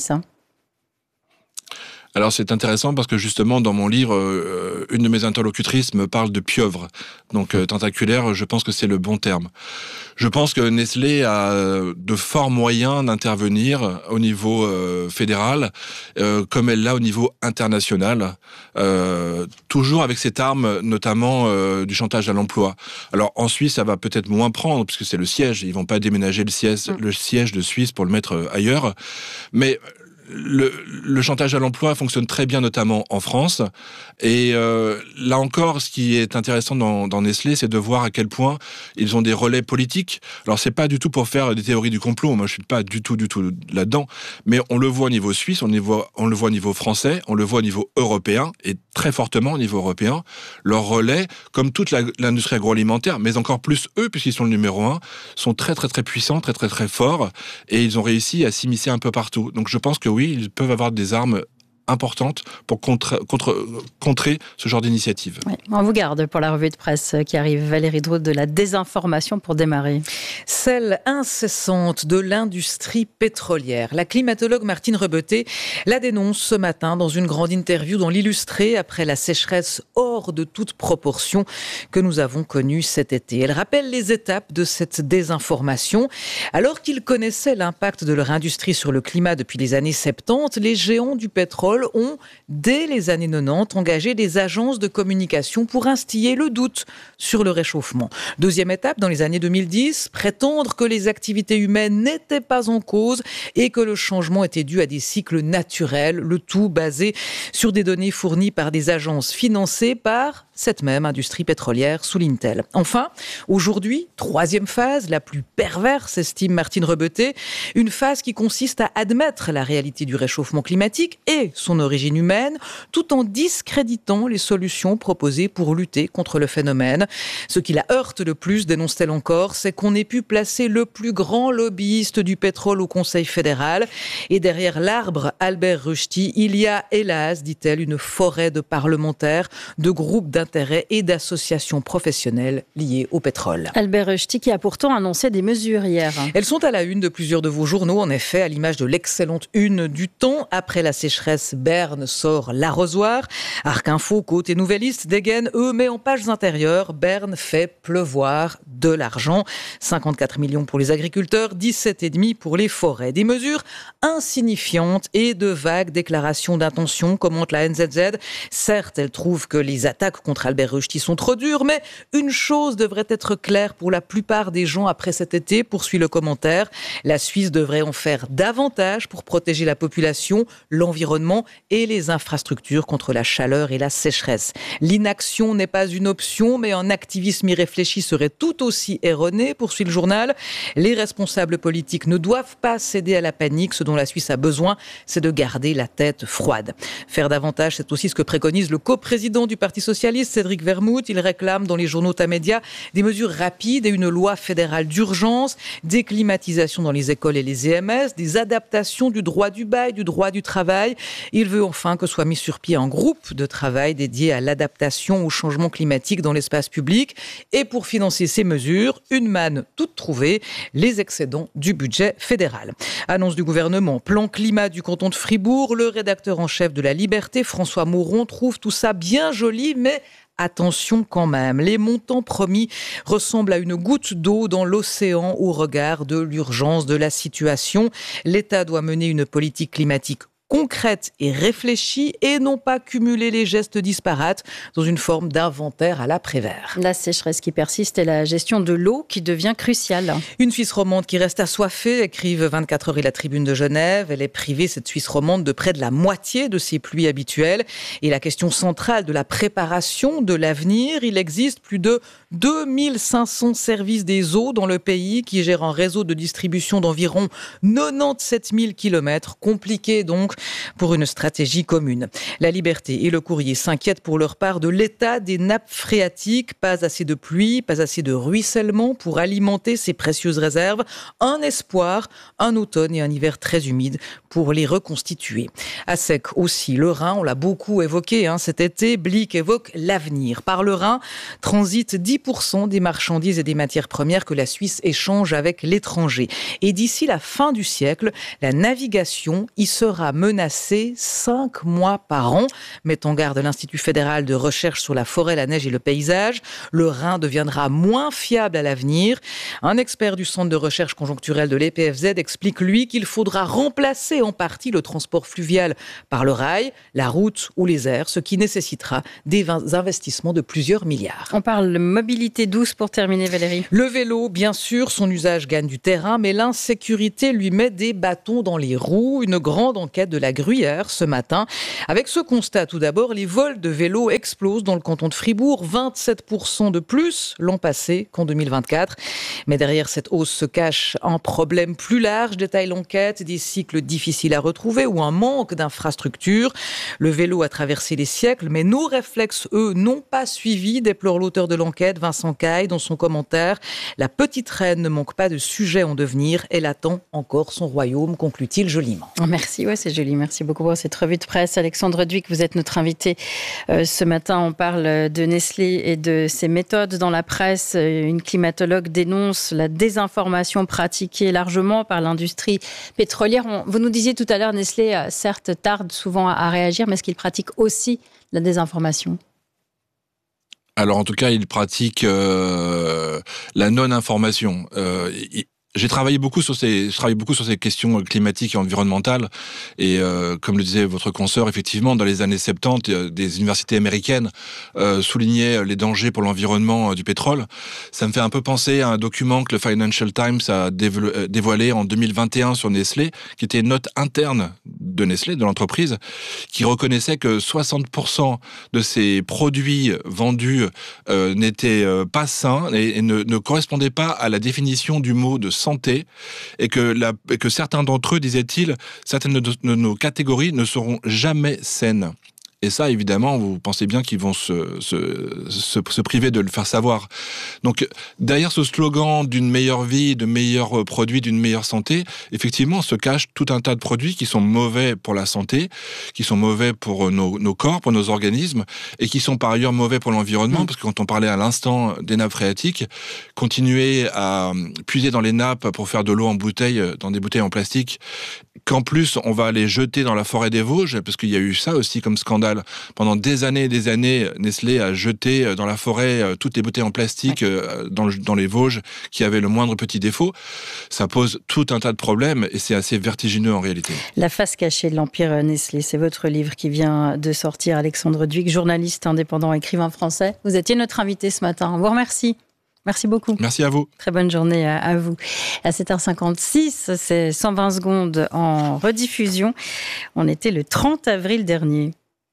Alors c'est intéressant parce que justement dans mon livre, euh, une de mes interlocutrices me parle de pieuvre. Donc euh, tentaculaire, je pense que c'est le bon terme. Je pense que Nestlé a de forts moyens d'intervenir au niveau euh, fédéral, euh, comme elle l'a au niveau international, euh, toujours avec cette arme, notamment euh, du chantage à l'emploi. Alors en Suisse, ça va peut-être moins prendre, puisque c'est le siège, ils vont pas déménager le siège, le siège de Suisse pour le mettre ailleurs, mais Le, le chantage à l'emploi fonctionne très bien, notamment en France. Et euh, là encore, ce qui est intéressant dans, dans Nestlé, c'est de voir à quel point ils ont des relais politiques. Alors, c'est pas du tout pour faire des théories du complot. Moi, je suis pas du tout, du tout là-dedans. Mais on le voit au niveau suisse, on, niveau, on le voit au niveau français, on le voit au niveau européen, et très fortement au niveau européen. Leurs relais, comme toute la, l'industrie agroalimentaire, mais encore plus eux, puisqu'ils sont le numéro un, sont très, très, très puissants, très, très, très forts. Et ils ont réussi à s'immiscer un peu partout. Donc, je pense que oui, ils peuvent avoir des armes importantes pour contre, contre, contrer ce genre d'initiative. Oui, on vous garde pour la revue de presse qui arrive. Valérie Drouet de la désinformation pour démarrer. Celle incessante de l'industrie pétrolière. La climatologue Martine Rebeté la dénonce ce matin dans une grande interview dans l'Illustré après la sécheresse hors de toute proportion que nous avons connue cet été. Elle rappelle les étapes de cette désinformation. Alors qu'ils connaissaient l'impact de leur industrie sur le climat depuis les années soixante-dix, les géants du pétrole ont, dès les années quatre-vingt-dix, engagé des agences de communication pour instiller le doute sur le réchauffement. Deuxième étape, dans les années deux mille dix, prétendre que les activités humaines n'étaient pas en cause et que le changement était dû à des cycles naturels, le tout basé sur des données fournies par des agences financées par cette même industrie pétrolière, souligne-t-elle. Enfin, aujourd'hui, troisième phase, la plus perverse, estime Martine Rebeté, une phase qui consiste à admettre la réalité du réchauffement climatique et son origine humaine, tout en discréditant les solutions proposées pour lutter contre le phénomène. Ce qui la heurte le plus, dénonce-t-elle encore, c'est qu'on ait pu placer le plus grand lobbyiste du pétrole au Conseil fédéral. Et derrière l'arbre Albert Rushti, il y a, hélas, dit-elle, une forêt de parlementaires, de groupes d'intérêts et d'associations professionnelles liées au pétrole. Albert Rushti qui a pourtant annoncé des mesures hier. Elles sont à la une de plusieurs de vos journaux, en effet, à l'image de l'excellente une du Temps. Après la sécheresse, Berne sort l'arrosoir. Arc Info, Côte et Nouvelliste dégainent, eux, mais en pages intérieures, Berne fait pleuvoir de l'argent. cinquante-quatre millions pour les agriculteurs, dix-sept virgule cinq pour les forêts. Des mesures insignifiantes et de vagues déclarations d'intention, commente la N Z Z. Certes, elle trouve que les attaques contre Albert Rushti sont trop dures, mais une chose devrait être claire pour la plupart des gens après cet été, poursuit le commentaire. La Suisse devrait en faire davantage pour protéger la population, l'environnement et les infrastructures contre la chaleur et la sécheresse. L'inaction n'est pas une option, mais un activisme irréfléchi serait tout aussi erroné, poursuit le journal. Les responsables politiques ne doivent pas céder à la panique. Ce dont la Suisse a besoin, c'est de garder la tête froide. Faire davantage, c'est aussi ce que préconise le coprésident du Parti socialiste, Cédric Vermouth. Il réclame dans les journaux tamédia des mesures rapides et une loi fédérale d'urgence, des climatisations dans les écoles et les E M S, des adaptations du droit du bail, du droit du travail. Il veut enfin que soit mis sur pied un groupe de travail dédié à l'adaptation au changement climatique dans l'espace public. Et pour financer ces mesures, une manne toute trouvée, les excédents du budget fédéral. Annonce du gouvernement, plan climat du canton de Fribourg. Le rédacteur en chef de La Liberté, François Mauron, trouve tout ça bien joli, mais attention quand même. Les montants promis ressemblent à une goutte d'eau dans l'océan au regard de l'urgence de la situation. L'État doit mener une politique climatique concrète et réfléchie et non pas cumuler les gestes disparates dans une forme d'inventaire à la Prévert. La sécheresse qui persiste et la gestion de l'eau qui devient cruciale. Une Suisse romande qui reste assoiffée, écrivent vingt-quatre heures et la Tribune de Genève. Elle est privée, cette Suisse romande, de près de la moitié de ses pluies habituelles. Et la question centrale de la préparation de l'avenir, il existe plus de deux mille cinq cents services des eaux dans le pays qui gèrent un réseau de distribution d'environ quatre-vingt-dix-sept mille kilomètres. Compliqué donc pour une stratégie commune. La Liberté et le Courrier s'inquiètent pour leur part de l'état des nappes phréatiques. Pas assez de pluie, pas assez de ruissellement pour alimenter ces précieuses réserves. Un espoir, un automne et un hiver très humides pour les reconstituer. À sec aussi, le Rhin, on l'a beaucoup évoqué hein, cet été, Blick évoque l'avenir. Par le Rhin, transitent dix pour cent des marchandises et des matières premières que la Suisse échange avec l'étranger. Et d'ici la fin du siècle, la navigation y sera menacée cinq mois par an. Met en garde l'Institut fédéral de recherche sur la forêt, la neige et le paysage. Le Rhin deviendra moins fiable à l'avenir. Un expert du Centre de recherche conjoncturelle de l'E P F Z explique, lui, qu'il faudra remplacer en partie le transport fluvial par le rail, la route ou les airs, ce qui nécessitera des investissements de plusieurs milliards. On parle de mobilité douce pour terminer, Valérie. Le vélo, bien sûr, son usage gagne du terrain, mais l'insécurité lui met des bâtons dans les roues. Une grande enquête de la Gruyère ce matin. Avec ce constat, tout d'abord, les vols de vélos explosent dans le canton de Fribourg, vingt-sept pour cent de plus l'an passé qu'en deux mille vingt-quatre. Mais derrière cette hausse se cache un problème plus large, détaille l'enquête, des cycles difficiles à retrouver ou un manque d'infrastructures. Le vélo a traversé les siècles, mais nos réflexes, eux, n'ont pas suivi, déplore l'auteur de l'enquête, Vincent Caille, dans son commentaire. La petite reine ne manque pas de sujets en devenir, elle attend encore son royaume, conclut-il joliment. Merci, ouais, c'est joli. Merci beaucoup pour cette revue de presse. Alexandre Duic, vous êtes notre invité euh, ce matin. On parle de Nestlé et de ses méthodes dans la presse. Une climatologue dénonce la désinformation pratiquée largement par l'industrie pétrolière. On, vous nous disiez tout à l'heure, Nestlé, euh, certes, tarde souvent à, à réagir, mais est-ce qu'il pratique aussi la désinformation ? Alors en tout cas, il pratique euh, la non-information. Euh, il... J'ai travaillé beaucoup sur ces, je travaille beaucoup sur ces questions climatiques et environnementales. Et euh, comme le disait votre consoeur, effectivement, dans les années soixante-dix, des universités américaines euh, soulignaient les dangers pour l'environnement euh, du pétrole. Ça me fait un peu penser à un document que le Financial Times a dévo- dévoilé en deux mille vingt et un sur Nestlé, qui était une note interne de Nestlé, de l'entreprise, qui reconnaissait que soixante pour cent de ces produits vendus euh, n'étaient euh, pas sains et, et ne, ne correspondaient pas à la définition du mot de santé, et que, la, et que certains d'entre eux, disait-il, certaines de, de nos catégories ne seront jamais saines. Et ça, évidemment, vous pensez bien qu'ils vont se, se, se, se priver de le faire savoir. Donc, derrière ce slogan d'une meilleure vie, de meilleurs produits, d'une meilleure santé, effectivement, se cache tout un tas de produits qui sont mauvais pour la santé, qui sont mauvais pour nos, nos corps, pour nos organismes, et qui sont par ailleurs mauvais pour l'environnement, mmh. parce que quand on parlait à l'instant des nappes phréatiques, continuer à puiser dans les nappes pour faire de l'eau en bouteille, dans des bouteilles en plastique, qu'en plus, on va les jeter dans la forêt des Vosges, parce qu'il y a eu ça aussi comme scandale. Pendant des années et des années, Nestlé a jeté dans la forêt toutes les bouteilles en plastique ouais. dans, le, dans les Vosges qui avaient le moindre petit défaut. Ça pose tout un tas de problèmes et c'est assez vertigineux en réalité. La face cachée de l'empire Nestlé, c'est votre livre qui vient de sortir. Alexandre Duic, journaliste indépendant, écrivain français. Vous étiez notre invité ce matin. On vous remercie. Merci beaucoup. Merci à vous. Très bonne journée à, à vous. À sept heures cinquante-six, c'est cent vingt secondes en rediffusion. On était le trente avril dernier.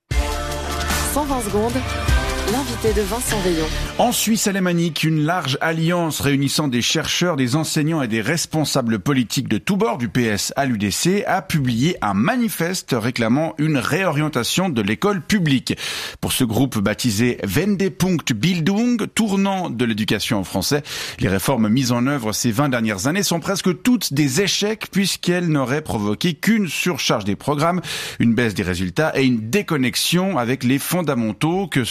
cent vingt secondes, l'invité de Vincent Veillon. En Suisse alémanique, une large alliance réunissant des chercheurs, des enseignants et des responsables politiques de tous bords, du P S à l'U D C, a publié un manifeste réclamant une réorientation de l'école publique. Pour ce groupe baptisé Wendepunkt Bildung, tournant de l'éducation en français, les réformes mises en œuvre ces vingt dernières années sont presque toutes des échecs puisqu'elles n'auraient provoqué qu'une surcharge des programmes, une baisse des résultats et une déconnexion avec les fondamentaux que sont la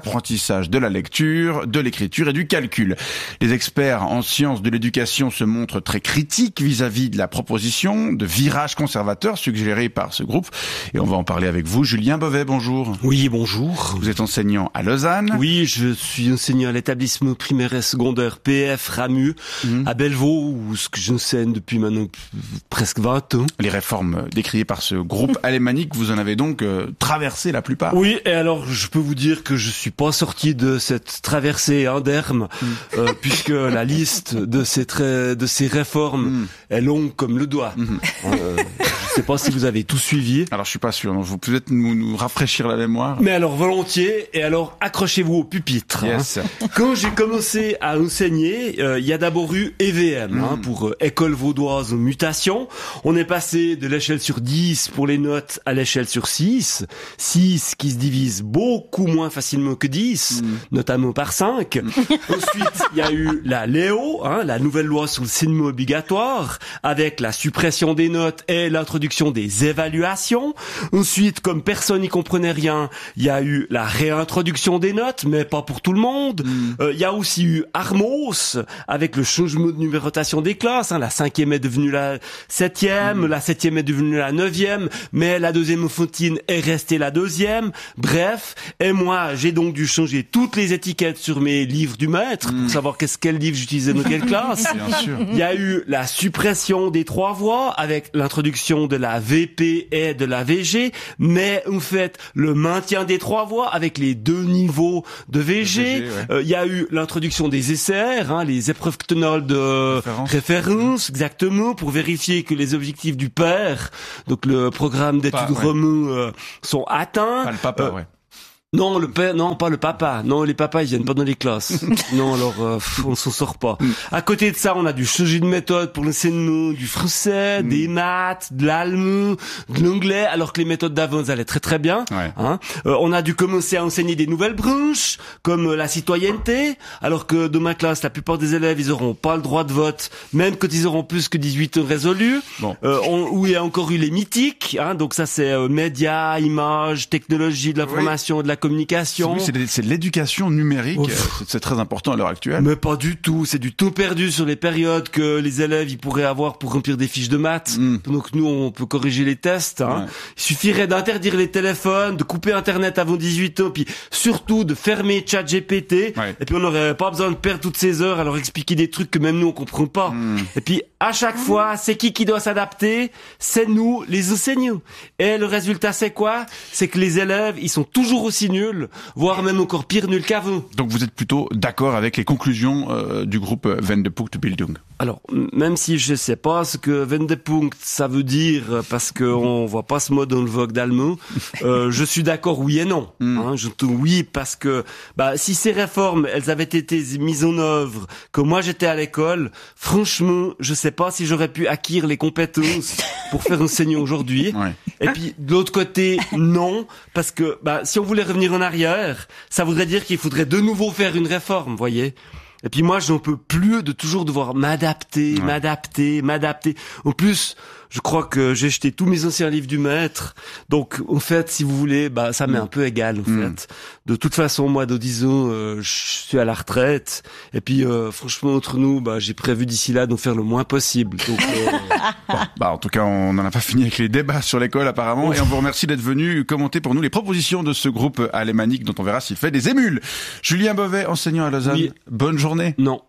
l'apprentissage de la lecture, de l'écriture et du calcul. Les experts en sciences de l'éducation se montrent très critiques vis-à-vis de la proposition de virage conservateur suggérée par ce groupe. Et on va en parler avec vous. Julien Beauvais, bonjour. Oui, bonjour. Vous êtes enseignant à Lausanne. Oui, je suis enseignant à l'établissement primaire et secondaire P F Ramu, mmh. à Bellevaux, où ce que j'enseigne depuis maintenant presque vingt ans. Les réformes décriées par ce groupe alémanique, vous en avez donc euh, traversé la plupart. Oui, et alors je peux vous dire que je suis pas sorti de cette traversée inderne, mmh. euh, puisque la liste de ces tra- de ces réformes mmh. est longue comme le doigt. Mmh. Euh, je sais pas si vous avez tout suivi. Alors je suis pas sûr, vous pouvez peut-être nous, nous rafraîchir la mémoire. Mais alors volontiers, et alors accrochez-vous au pupitre. Yes. Hein. Quand j'ai commencé à enseigner, il euh, y a d'abord eu E V M, mmh. hein, pour euh, École vaudoise mutation. On est passé de l'échelle sur dix pour les notes à l'échelle sur six. six qui se divise beaucoup moins facilement que dix, mmh. notamment par cinq. Mmh. Ensuite, il y a eu la Léo, hein, la nouvelle loi sur le cinéma obligatoire, avec la suppression des notes et l'introduction des évaluations. Ensuite, comme personne n'y comprenait rien, il y a eu la réintroduction des notes, mais pas pour tout le monde. Il mmh. euh, y a aussi eu Armos, avec le changement de numérotation des classes. Hein. La cinquième est devenue la septième, mmh. la septième est devenue la neuvième, mais la deuxième enfantine est restée la deuxième. Bref, et moi, j'ai donc dû changer toutes les étiquettes sur mes livres du maître, mmh. pour savoir qu'est-ce quel livre j'utilisais dans quelle classe. Bien sûr. Il y a eu la suppression des trois voix, avec l'introduction de la V P et de la V G, mais en fait, le maintien des trois voix avec les deux niveaux de V G. Il ouais. euh, y a eu l'introduction des S R, hein, les épreuves cantonales de référence. référence, exactement, pour vérifier que les objectifs du père, donc le programme d'études ouais. romains, euh, sont atteints. Pas le papa, euh, ouais. Non, le père, non, pas le papa. Non, les papas, ils viennent pas dans les classes. Non, alors, euh, on s'en sort pas. Mm. À côté de ça, on a du changer de méthode pour l'enseignement du français, mm. des maths, de l'allemand, de l'anglais, alors que les méthodes d'avant, elles allaient très très bien. Ouais. Hein. Euh, on a dû commencer à enseigner des nouvelles branches, comme euh, la citoyenneté, alors que dans ma classe, la plupart des élèves, ils auront pas le droit de vote, même quand ils auront plus que dix-huit ans résolus. Bon. Euh, on, où il y a encore eu les mythiques, hein, donc ça c'est euh, médias, images, technologie de l'information, oui. de la communication. Oui, c'est de, c'est de l'éducation numérique. C'est, c'est très important à l'heure actuelle. Mais pas du tout. C'est du temps perdu sur les périodes que les élèves ils pourraient avoir pour remplir des fiches de maths. Mm. Donc nous, on peut corriger les tests. Hein. Ouais. Il suffirait d'interdire les téléphones, de couper Internet avant dix-huit ans, puis surtout de fermer ChatGPT. Ouais. Et puis on n'aurait pas besoin de perdre toutes ces heures à leur expliquer des trucs que même nous on comprend pas. Mm. Et puis à chaque fois, c'est qui qui doit s'adapter? C'est nous, les enseignants. Et le résultat, c'est quoi? C'est que les élèves, ils sont toujours aussi nuls, voire même encore pire nuls qu'avant. Donc vous êtes plutôt d'accord avec les conclusions euh, du groupe Wendepunktbildung? Alors, même si je sais pas ce que Wendepunkt ça veut dire, parce qu'on voit pas ce mot dans le vogue d'allemand, euh, je suis d'accord oui et non. Mm. Hein, je dis oui parce que bah, si ces réformes, elles avaient été mises en œuvre, que moi j'étais à l'école, franchement, je sais pas si j'aurais pu acquérir les compétences pour faire enseigner aujourd'hui. Ouais. Et puis, de l'autre côté, non, parce que bah, si on voulait revenir en arrière, ça voudrait dire qu'il faudrait de nouveau faire une réforme, voyez. Et puis moi, j'en peux plus de toujours devoir m'adapter, ouais. m'adapter, m'adapter. En plus, je crois que j'ai jeté tous mes anciens livres du maître. Donc, en fait, si vous voulez, bah, ça m'est un peu égal, en mm. fait. De toute façon, moi, dans dix ans, euh, je suis à la retraite. Et puis, euh, franchement, entre nous, bah, j'ai prévu d'ici là d'en faire le moins possible. Donc, euh... bon, bah, en tout cas, on n'en a pas fini avec les débats sur l'école, apparemment. Ouf. Et on vous remercie d'être venu commenter pour nous les propositions de ce groupe alémanique dont on verra s'il fait des émules. Julien Beauvais, enseignant à Lausanne. Oui. Bonne journée. Non.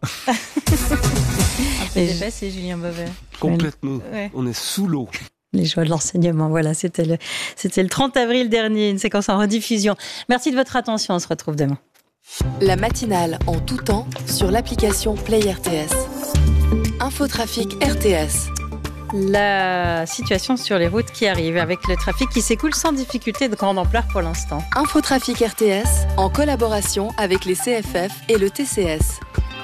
Les joies, c'est Julien Beauvais. Complètement. Ouais. On est sous l'eau. Les joies de l'enseignement, voilà, c'était le, c'était le trente avril dernier, une séquence en rediffusion. Merci de votre attention, on se retrouve demain. La matinale en tout temps sur l'application Play R T S. Infotrafic R T S. La situation sur les routes qui arrive, avec le trafic qui s'écoule sans difficulté de grande ampleur pour l'instant. Infotrafic R T S, en collaboration avec les C F F et le T C S.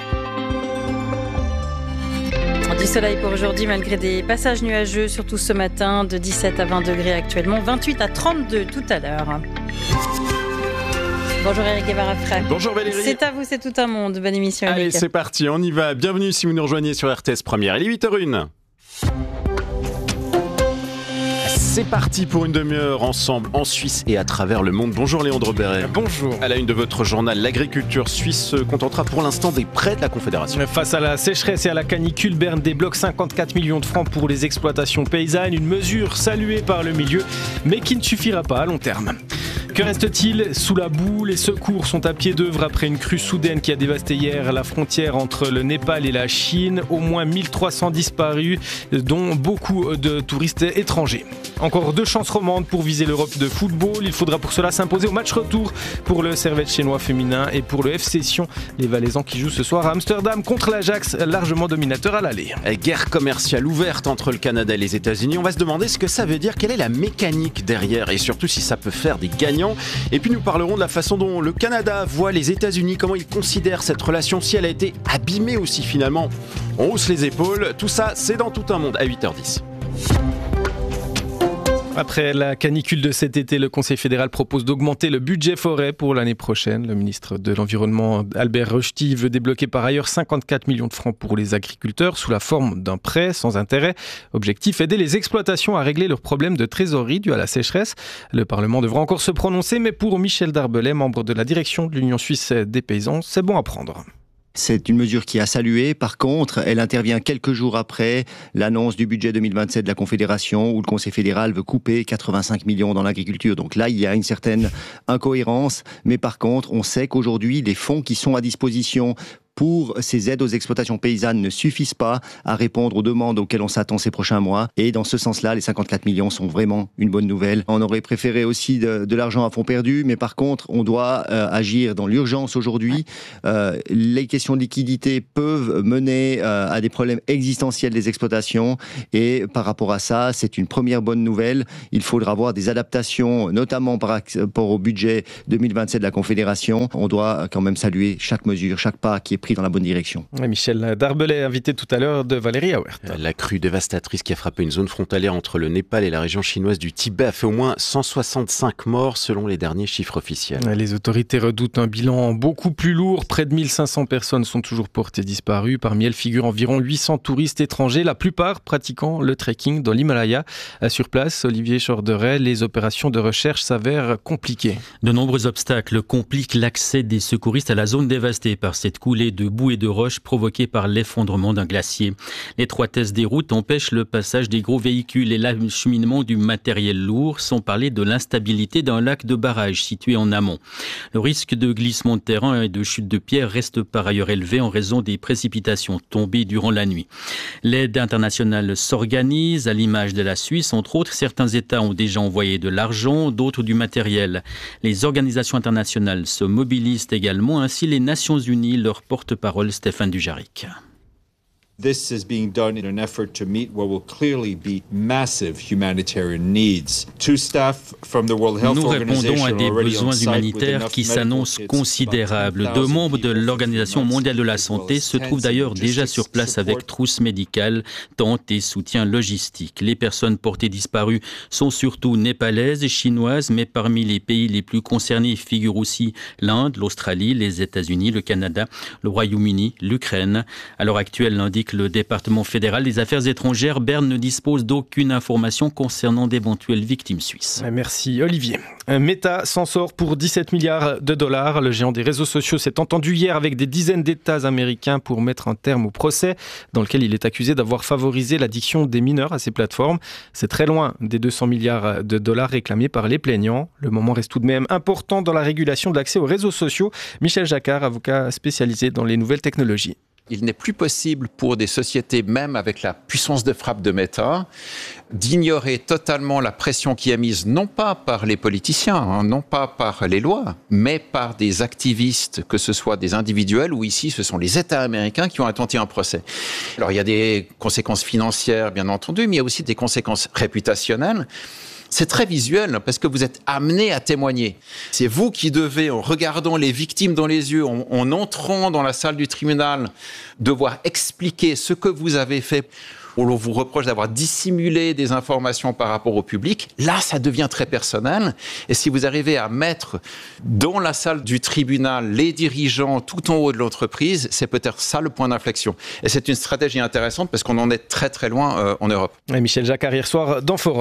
Du soleil pour aujourd'hui, malgré des passages nuageux, surtout ce matin, de dix-sept à vingt degrés actuellement, vingt-huit à trente-deux tout à l'heure. Bonjour Eric Guevara-Frey. Bonjour Valérie. C'est à vous, c'est tout un monde. Bonne émission. Allez, Eric. c'est parti, on y va. Bienvenue si vous nous rejoignez sur R T S Première. Il est huit heures zéro un. C'est parti pour une demi-heure ensemble en Suisse et à travers le monde. Bonjour Léandre Béret. Bonjour. À la une de votre journal, l'agriculture suisse se contentera pour l'instant des prêts de la Confédération. Face à la sécheresse et à la canicule, Berne débloque cinquante-quatre millions de francs pour les exploitations paysannes. Une mesure saluée par le milieu, mais qui ne suffira pas à long terme. Que reste-t-il sous la boue? Les secours sont à pied d'œuvre après une crue soudaine qui a dévasté hier la frontière entre le Népal et la Chine. Au moins mille trois cents disparus, dont beaucoup de touristes étrangers. Encore deux chances romandes pour viser l'Europe de football. Il faudra pour cela s'imposer au match retour pour le Servette chinois féminin et pour le F C Sion, les Valaisans qui jouent ce soir à Amsterdam contre l'Ajax, largement dominateur à l'aller. Guerre commerciale ouverte entre le Canada et les États-Unis. On va se demander ce que ça veut dire, quelle est la mécanique derrière et surtout si ça peut faire des gagnants. Et puis nous parlerons de la façon dont le Canada voit les États-Unis, comment ils considèrent cette relation, si elle a été abîmée aussi finalement. On hausse les épaules, tout ça c'est dans Tout un monde à huit heures dix. Après la canicule de cet été, le Conseil fédéral propose d'augmenter le budget forêt pour l'année prochaine. Le ministre de l'Environnement, Albert Rochty, veut débloquer par ailleurs cinquante-quatre millions de francs pour les agriculteurs sous la forme d'un prêt sans intérêt. Objectif, aider les exploitations à régler leurs problèmes de trésorerie dus à la sécheresse. Le Parlement devra encore se prononcer, mais pour Michel Darbelay, membre de la direction de l'Union suisse des paysans, c'est bon à prendre. C'est une mesure qui a salué. Par contre, elle intervient quelques jours après l'annonce du budget deux mille vingt-sept de la Confédération où le Conseil fédéral veut couper quatre-vingt-cinq millions dans l'agriculture. Donc là, il y a une certaine incohérence. Mais par contre, on sait qu'aujourd'hui, les fonds qui sont à disposition pour ces aides aux exploitations paysannes ne suffisent pas à répondre aux demandes auxquelles on s'attend ces prochains mois. Et dans ce sens-là, les cinquante-quatre millions sont vraiment une bonne nouvelle. On aurait préféré aussi de, de l'argent à fonds perdu, mais par contre, on doit euh, agir dans l'urgence aujourd'hui. Euh, les questions de liquidité peuvent mener euh, à des problèmes existentiels des exploitations. Et par rapport à ça, c'est une première bonne nouvelle. Il faudra avoir des adaptations, notamment par rapport au budget deux mille vingt-sept de la Confédération. On doit quand même saluer chaque mesure, chaque pas qui est pris dans la bonne direction. Michel Darbelay, invité tout à l'heure de Valérie Auert. La crue dévastatrice qui a frappé une zone frontalière entre le Népal et la région chinoise du Tibet a fait au moins cent soixante-cinq morts selon les derniers chiffres officiels. Les autorités redoutent un bilan beaucoup plus lourd. Près de mille cinq cents personnes sont toujours portées disparues. Parmi elles figurent environ huit cents touristes étrangers, la plupart pratiquant le trekking dans l'Himalaya. Sur place, Olivier Chorderet, les opérations de recherche s'avèrent compliquées. De nombreux obstacles compliquent l'accès des secouristes à la zone dévastée par cette coulée de boue et de roches provoquée par l'effondrement d'un glacier. L'étroitesse des routes empêche le passage des gros véhicules et l'acheminement du matériel lourd, sans parler de l'instabilité d'un lac de barrage situé en amont. Le risque de glissement de terrain et de chute de pierres reste par ailleurs élevé en raison des précipitations tombées durant la nuit. L'aide internationale s'organise, à l'image de la Suisse, entre autres. Certains États ont déjà envoyé de l'argent, d'autres du matériel. Les organisations internationales se mobilisent également, ainsi les Nations Unies, leur porte-parole Stéphane Dujarric. This is being done in an effort to meet what will clearly be massive humanitarian needs. Two staff from the World Health Organization Nous répondons à des besoins humanitaires qui s'annoncent considérables. Deux membres de l'Organisation mondiale de la santé se trouvent d'ailleurs déjà sur place avec trousses médicales, tentes et soutien logistique. Les personnes portées disparues sont surtout népalaises et chinoises, mais parmi les pays les plus concernés figurent aussi l'Inde, l'Australie, les États-Unis, le Canada, le Royaume-Uni, l'Ukraine. À l'heure actuelle, l'indique le département fédéral des affaires étrangères, Berne ne dispose d'aucune information concernant d'éventuelles victimes suisses. Merci Olivier. Meta s'en sort pour dix-sept milliards de dollars. Le géant des réseaux sociaux s'est entendu hier avec des dizaines d'États américains pour mettre un terme au procès dans lequel il est accusé d'avoir favorisé l'addiction des mineurs à ses plateformes. C'est très loin des deux cents milliards de dollars réclamés par les plaignants. Le moment reste tout de même important dans la régulation de l'accès aux réseaux sociaux. Michel Jacquard, avocat spécialisé dans les nouvelles technologies. Il n'est plus possible pour des sociétés, même avec la puissance de frappe de Meta, d'ignorer totalement la pression qui est mise, non pas par les politiciens, hein, non pas par les lois, mais par des activistes, que ce soit des individuels ou ici, ce sont les États américains qui ont intenté un procès. Alors, il y a des conséquences financières, bien entendu, mais il y a aussi des conséquences réputationnelles. C'est très visuel parce que vous êtes amené à témoigner. C'est vous qui devez, en regardant les victimes dans les yeux, en, en entrant dans la salle du tribunal, devoir expliquer ce que vous avez fait. On vous reproche d'avoir dissimulé des informations par rapport au public. Là, ça devient très personnel. Et si vous arrivez à mettre dans la salle du tribunal les dirigeants tout en haut de l'entreprise, c'est peut-être ça le point d'inflexion. Et c'est une stratégie intéressante parce qu'on en est très très loin euh, en Europe. Et Michel Jacquard hier soir dans Forum.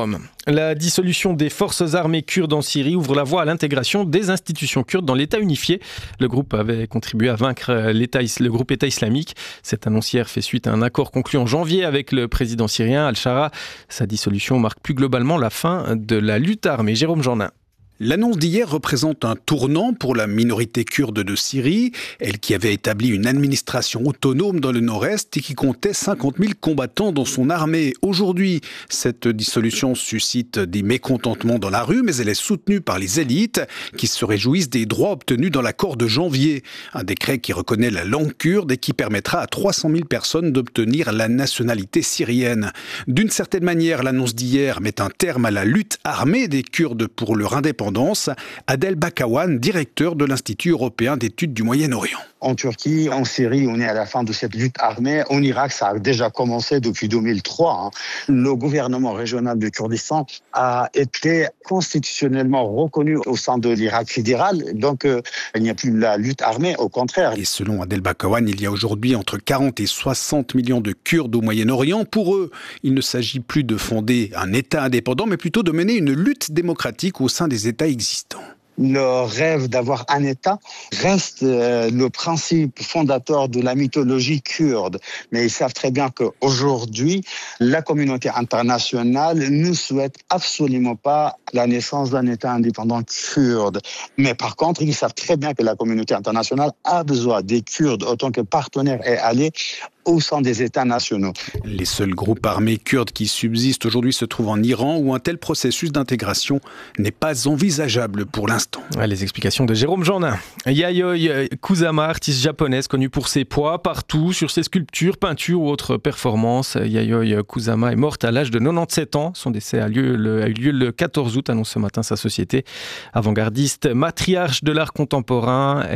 La dissolution des forces armées kurdes en Syrie ouvre la voie à l'intégration des institutions kurdes dans l'État unifié. Le groupe avait contribué à vaincre l'État, le groupe État islamique. Cette annonce hier fait suite à un accord conclu en janvier avec le président syrien Al-Shara. Sa dissolution marque plus globalement la fin de la lutte armée. Jérôme Jornin. L'annonce d'hier représente un tournant pour la minorité kurde de Syrie, elle qui avait établi une administration autonome dans le nord-est et qui comptait cinquante mille combattants dans son armée. Aujourd'hui, cette dissolution suscite des mécontentements dans la rue, mais elle est soutenue par les élites qui se réjouissent des droits obtenus dans l'accord de janvier. Un décret qui reconnaît la langue kurde et qui permettra à trois cent mille personnes d'obtenir la nationalité syrienne. D'une certaine manière, l'annonce d'hier met un terme à la lutte armée des Kurdes pour leur indépendance. Adel Bakawan, directeur de l'Institut européen d'études du Moyen-Orient. En Turquie, en Syrie, on est à la fin de cette lutte armée. En Irak, ça a déjà commencé depuis deux mille trois. Le gouvernement régional du Kurdistan a été constitutionnellement reconnu au sein de l'Irak fédéral. Donc, euh, il n'y a plus la lutte armée, au contraire. Et selon Adel Bakawan, il y a aujourd'hui entre quarante et soixante millions de Kurdes au Moyen-Orient. Pour eux, il ne s'agit plus de fonder un État indépendant, mais plutôt de mener une lutte démocratique au sein des États existants. Le rêve d'avoir un État reste euh, le principe fondateur de la mythologie kurde. Mais ils savent très bien qu'aujourd'hui, la communauté internationale ne souhaite absolument pas la naissance d'un État indépendant kurde. Mais par contre, ils savent très bien que la communauté internationale a besoin des Kurdes autant que partenaires et alliés au sein des États nationaux. Les seuls groupes armés kurdes qui subsistent aujourd'hui se trouvent en Iran, où un tel processus d'intégration n'est pas envisageable pour l'instant. Les explications de Jérôme Jornin. Yayoi Kusama, artiste japonaise connue pour ses poids partout, sur ses sculptures, peintures ou autres performances. Yayoi Kusama est morte à l'âge de quatre-vingt-dix-sept ans. Son décès a, lieu le, a eu lieu le quatorze août, annonce ce matin sa société. Avant-gardiste, matriarche de l'art contemporain,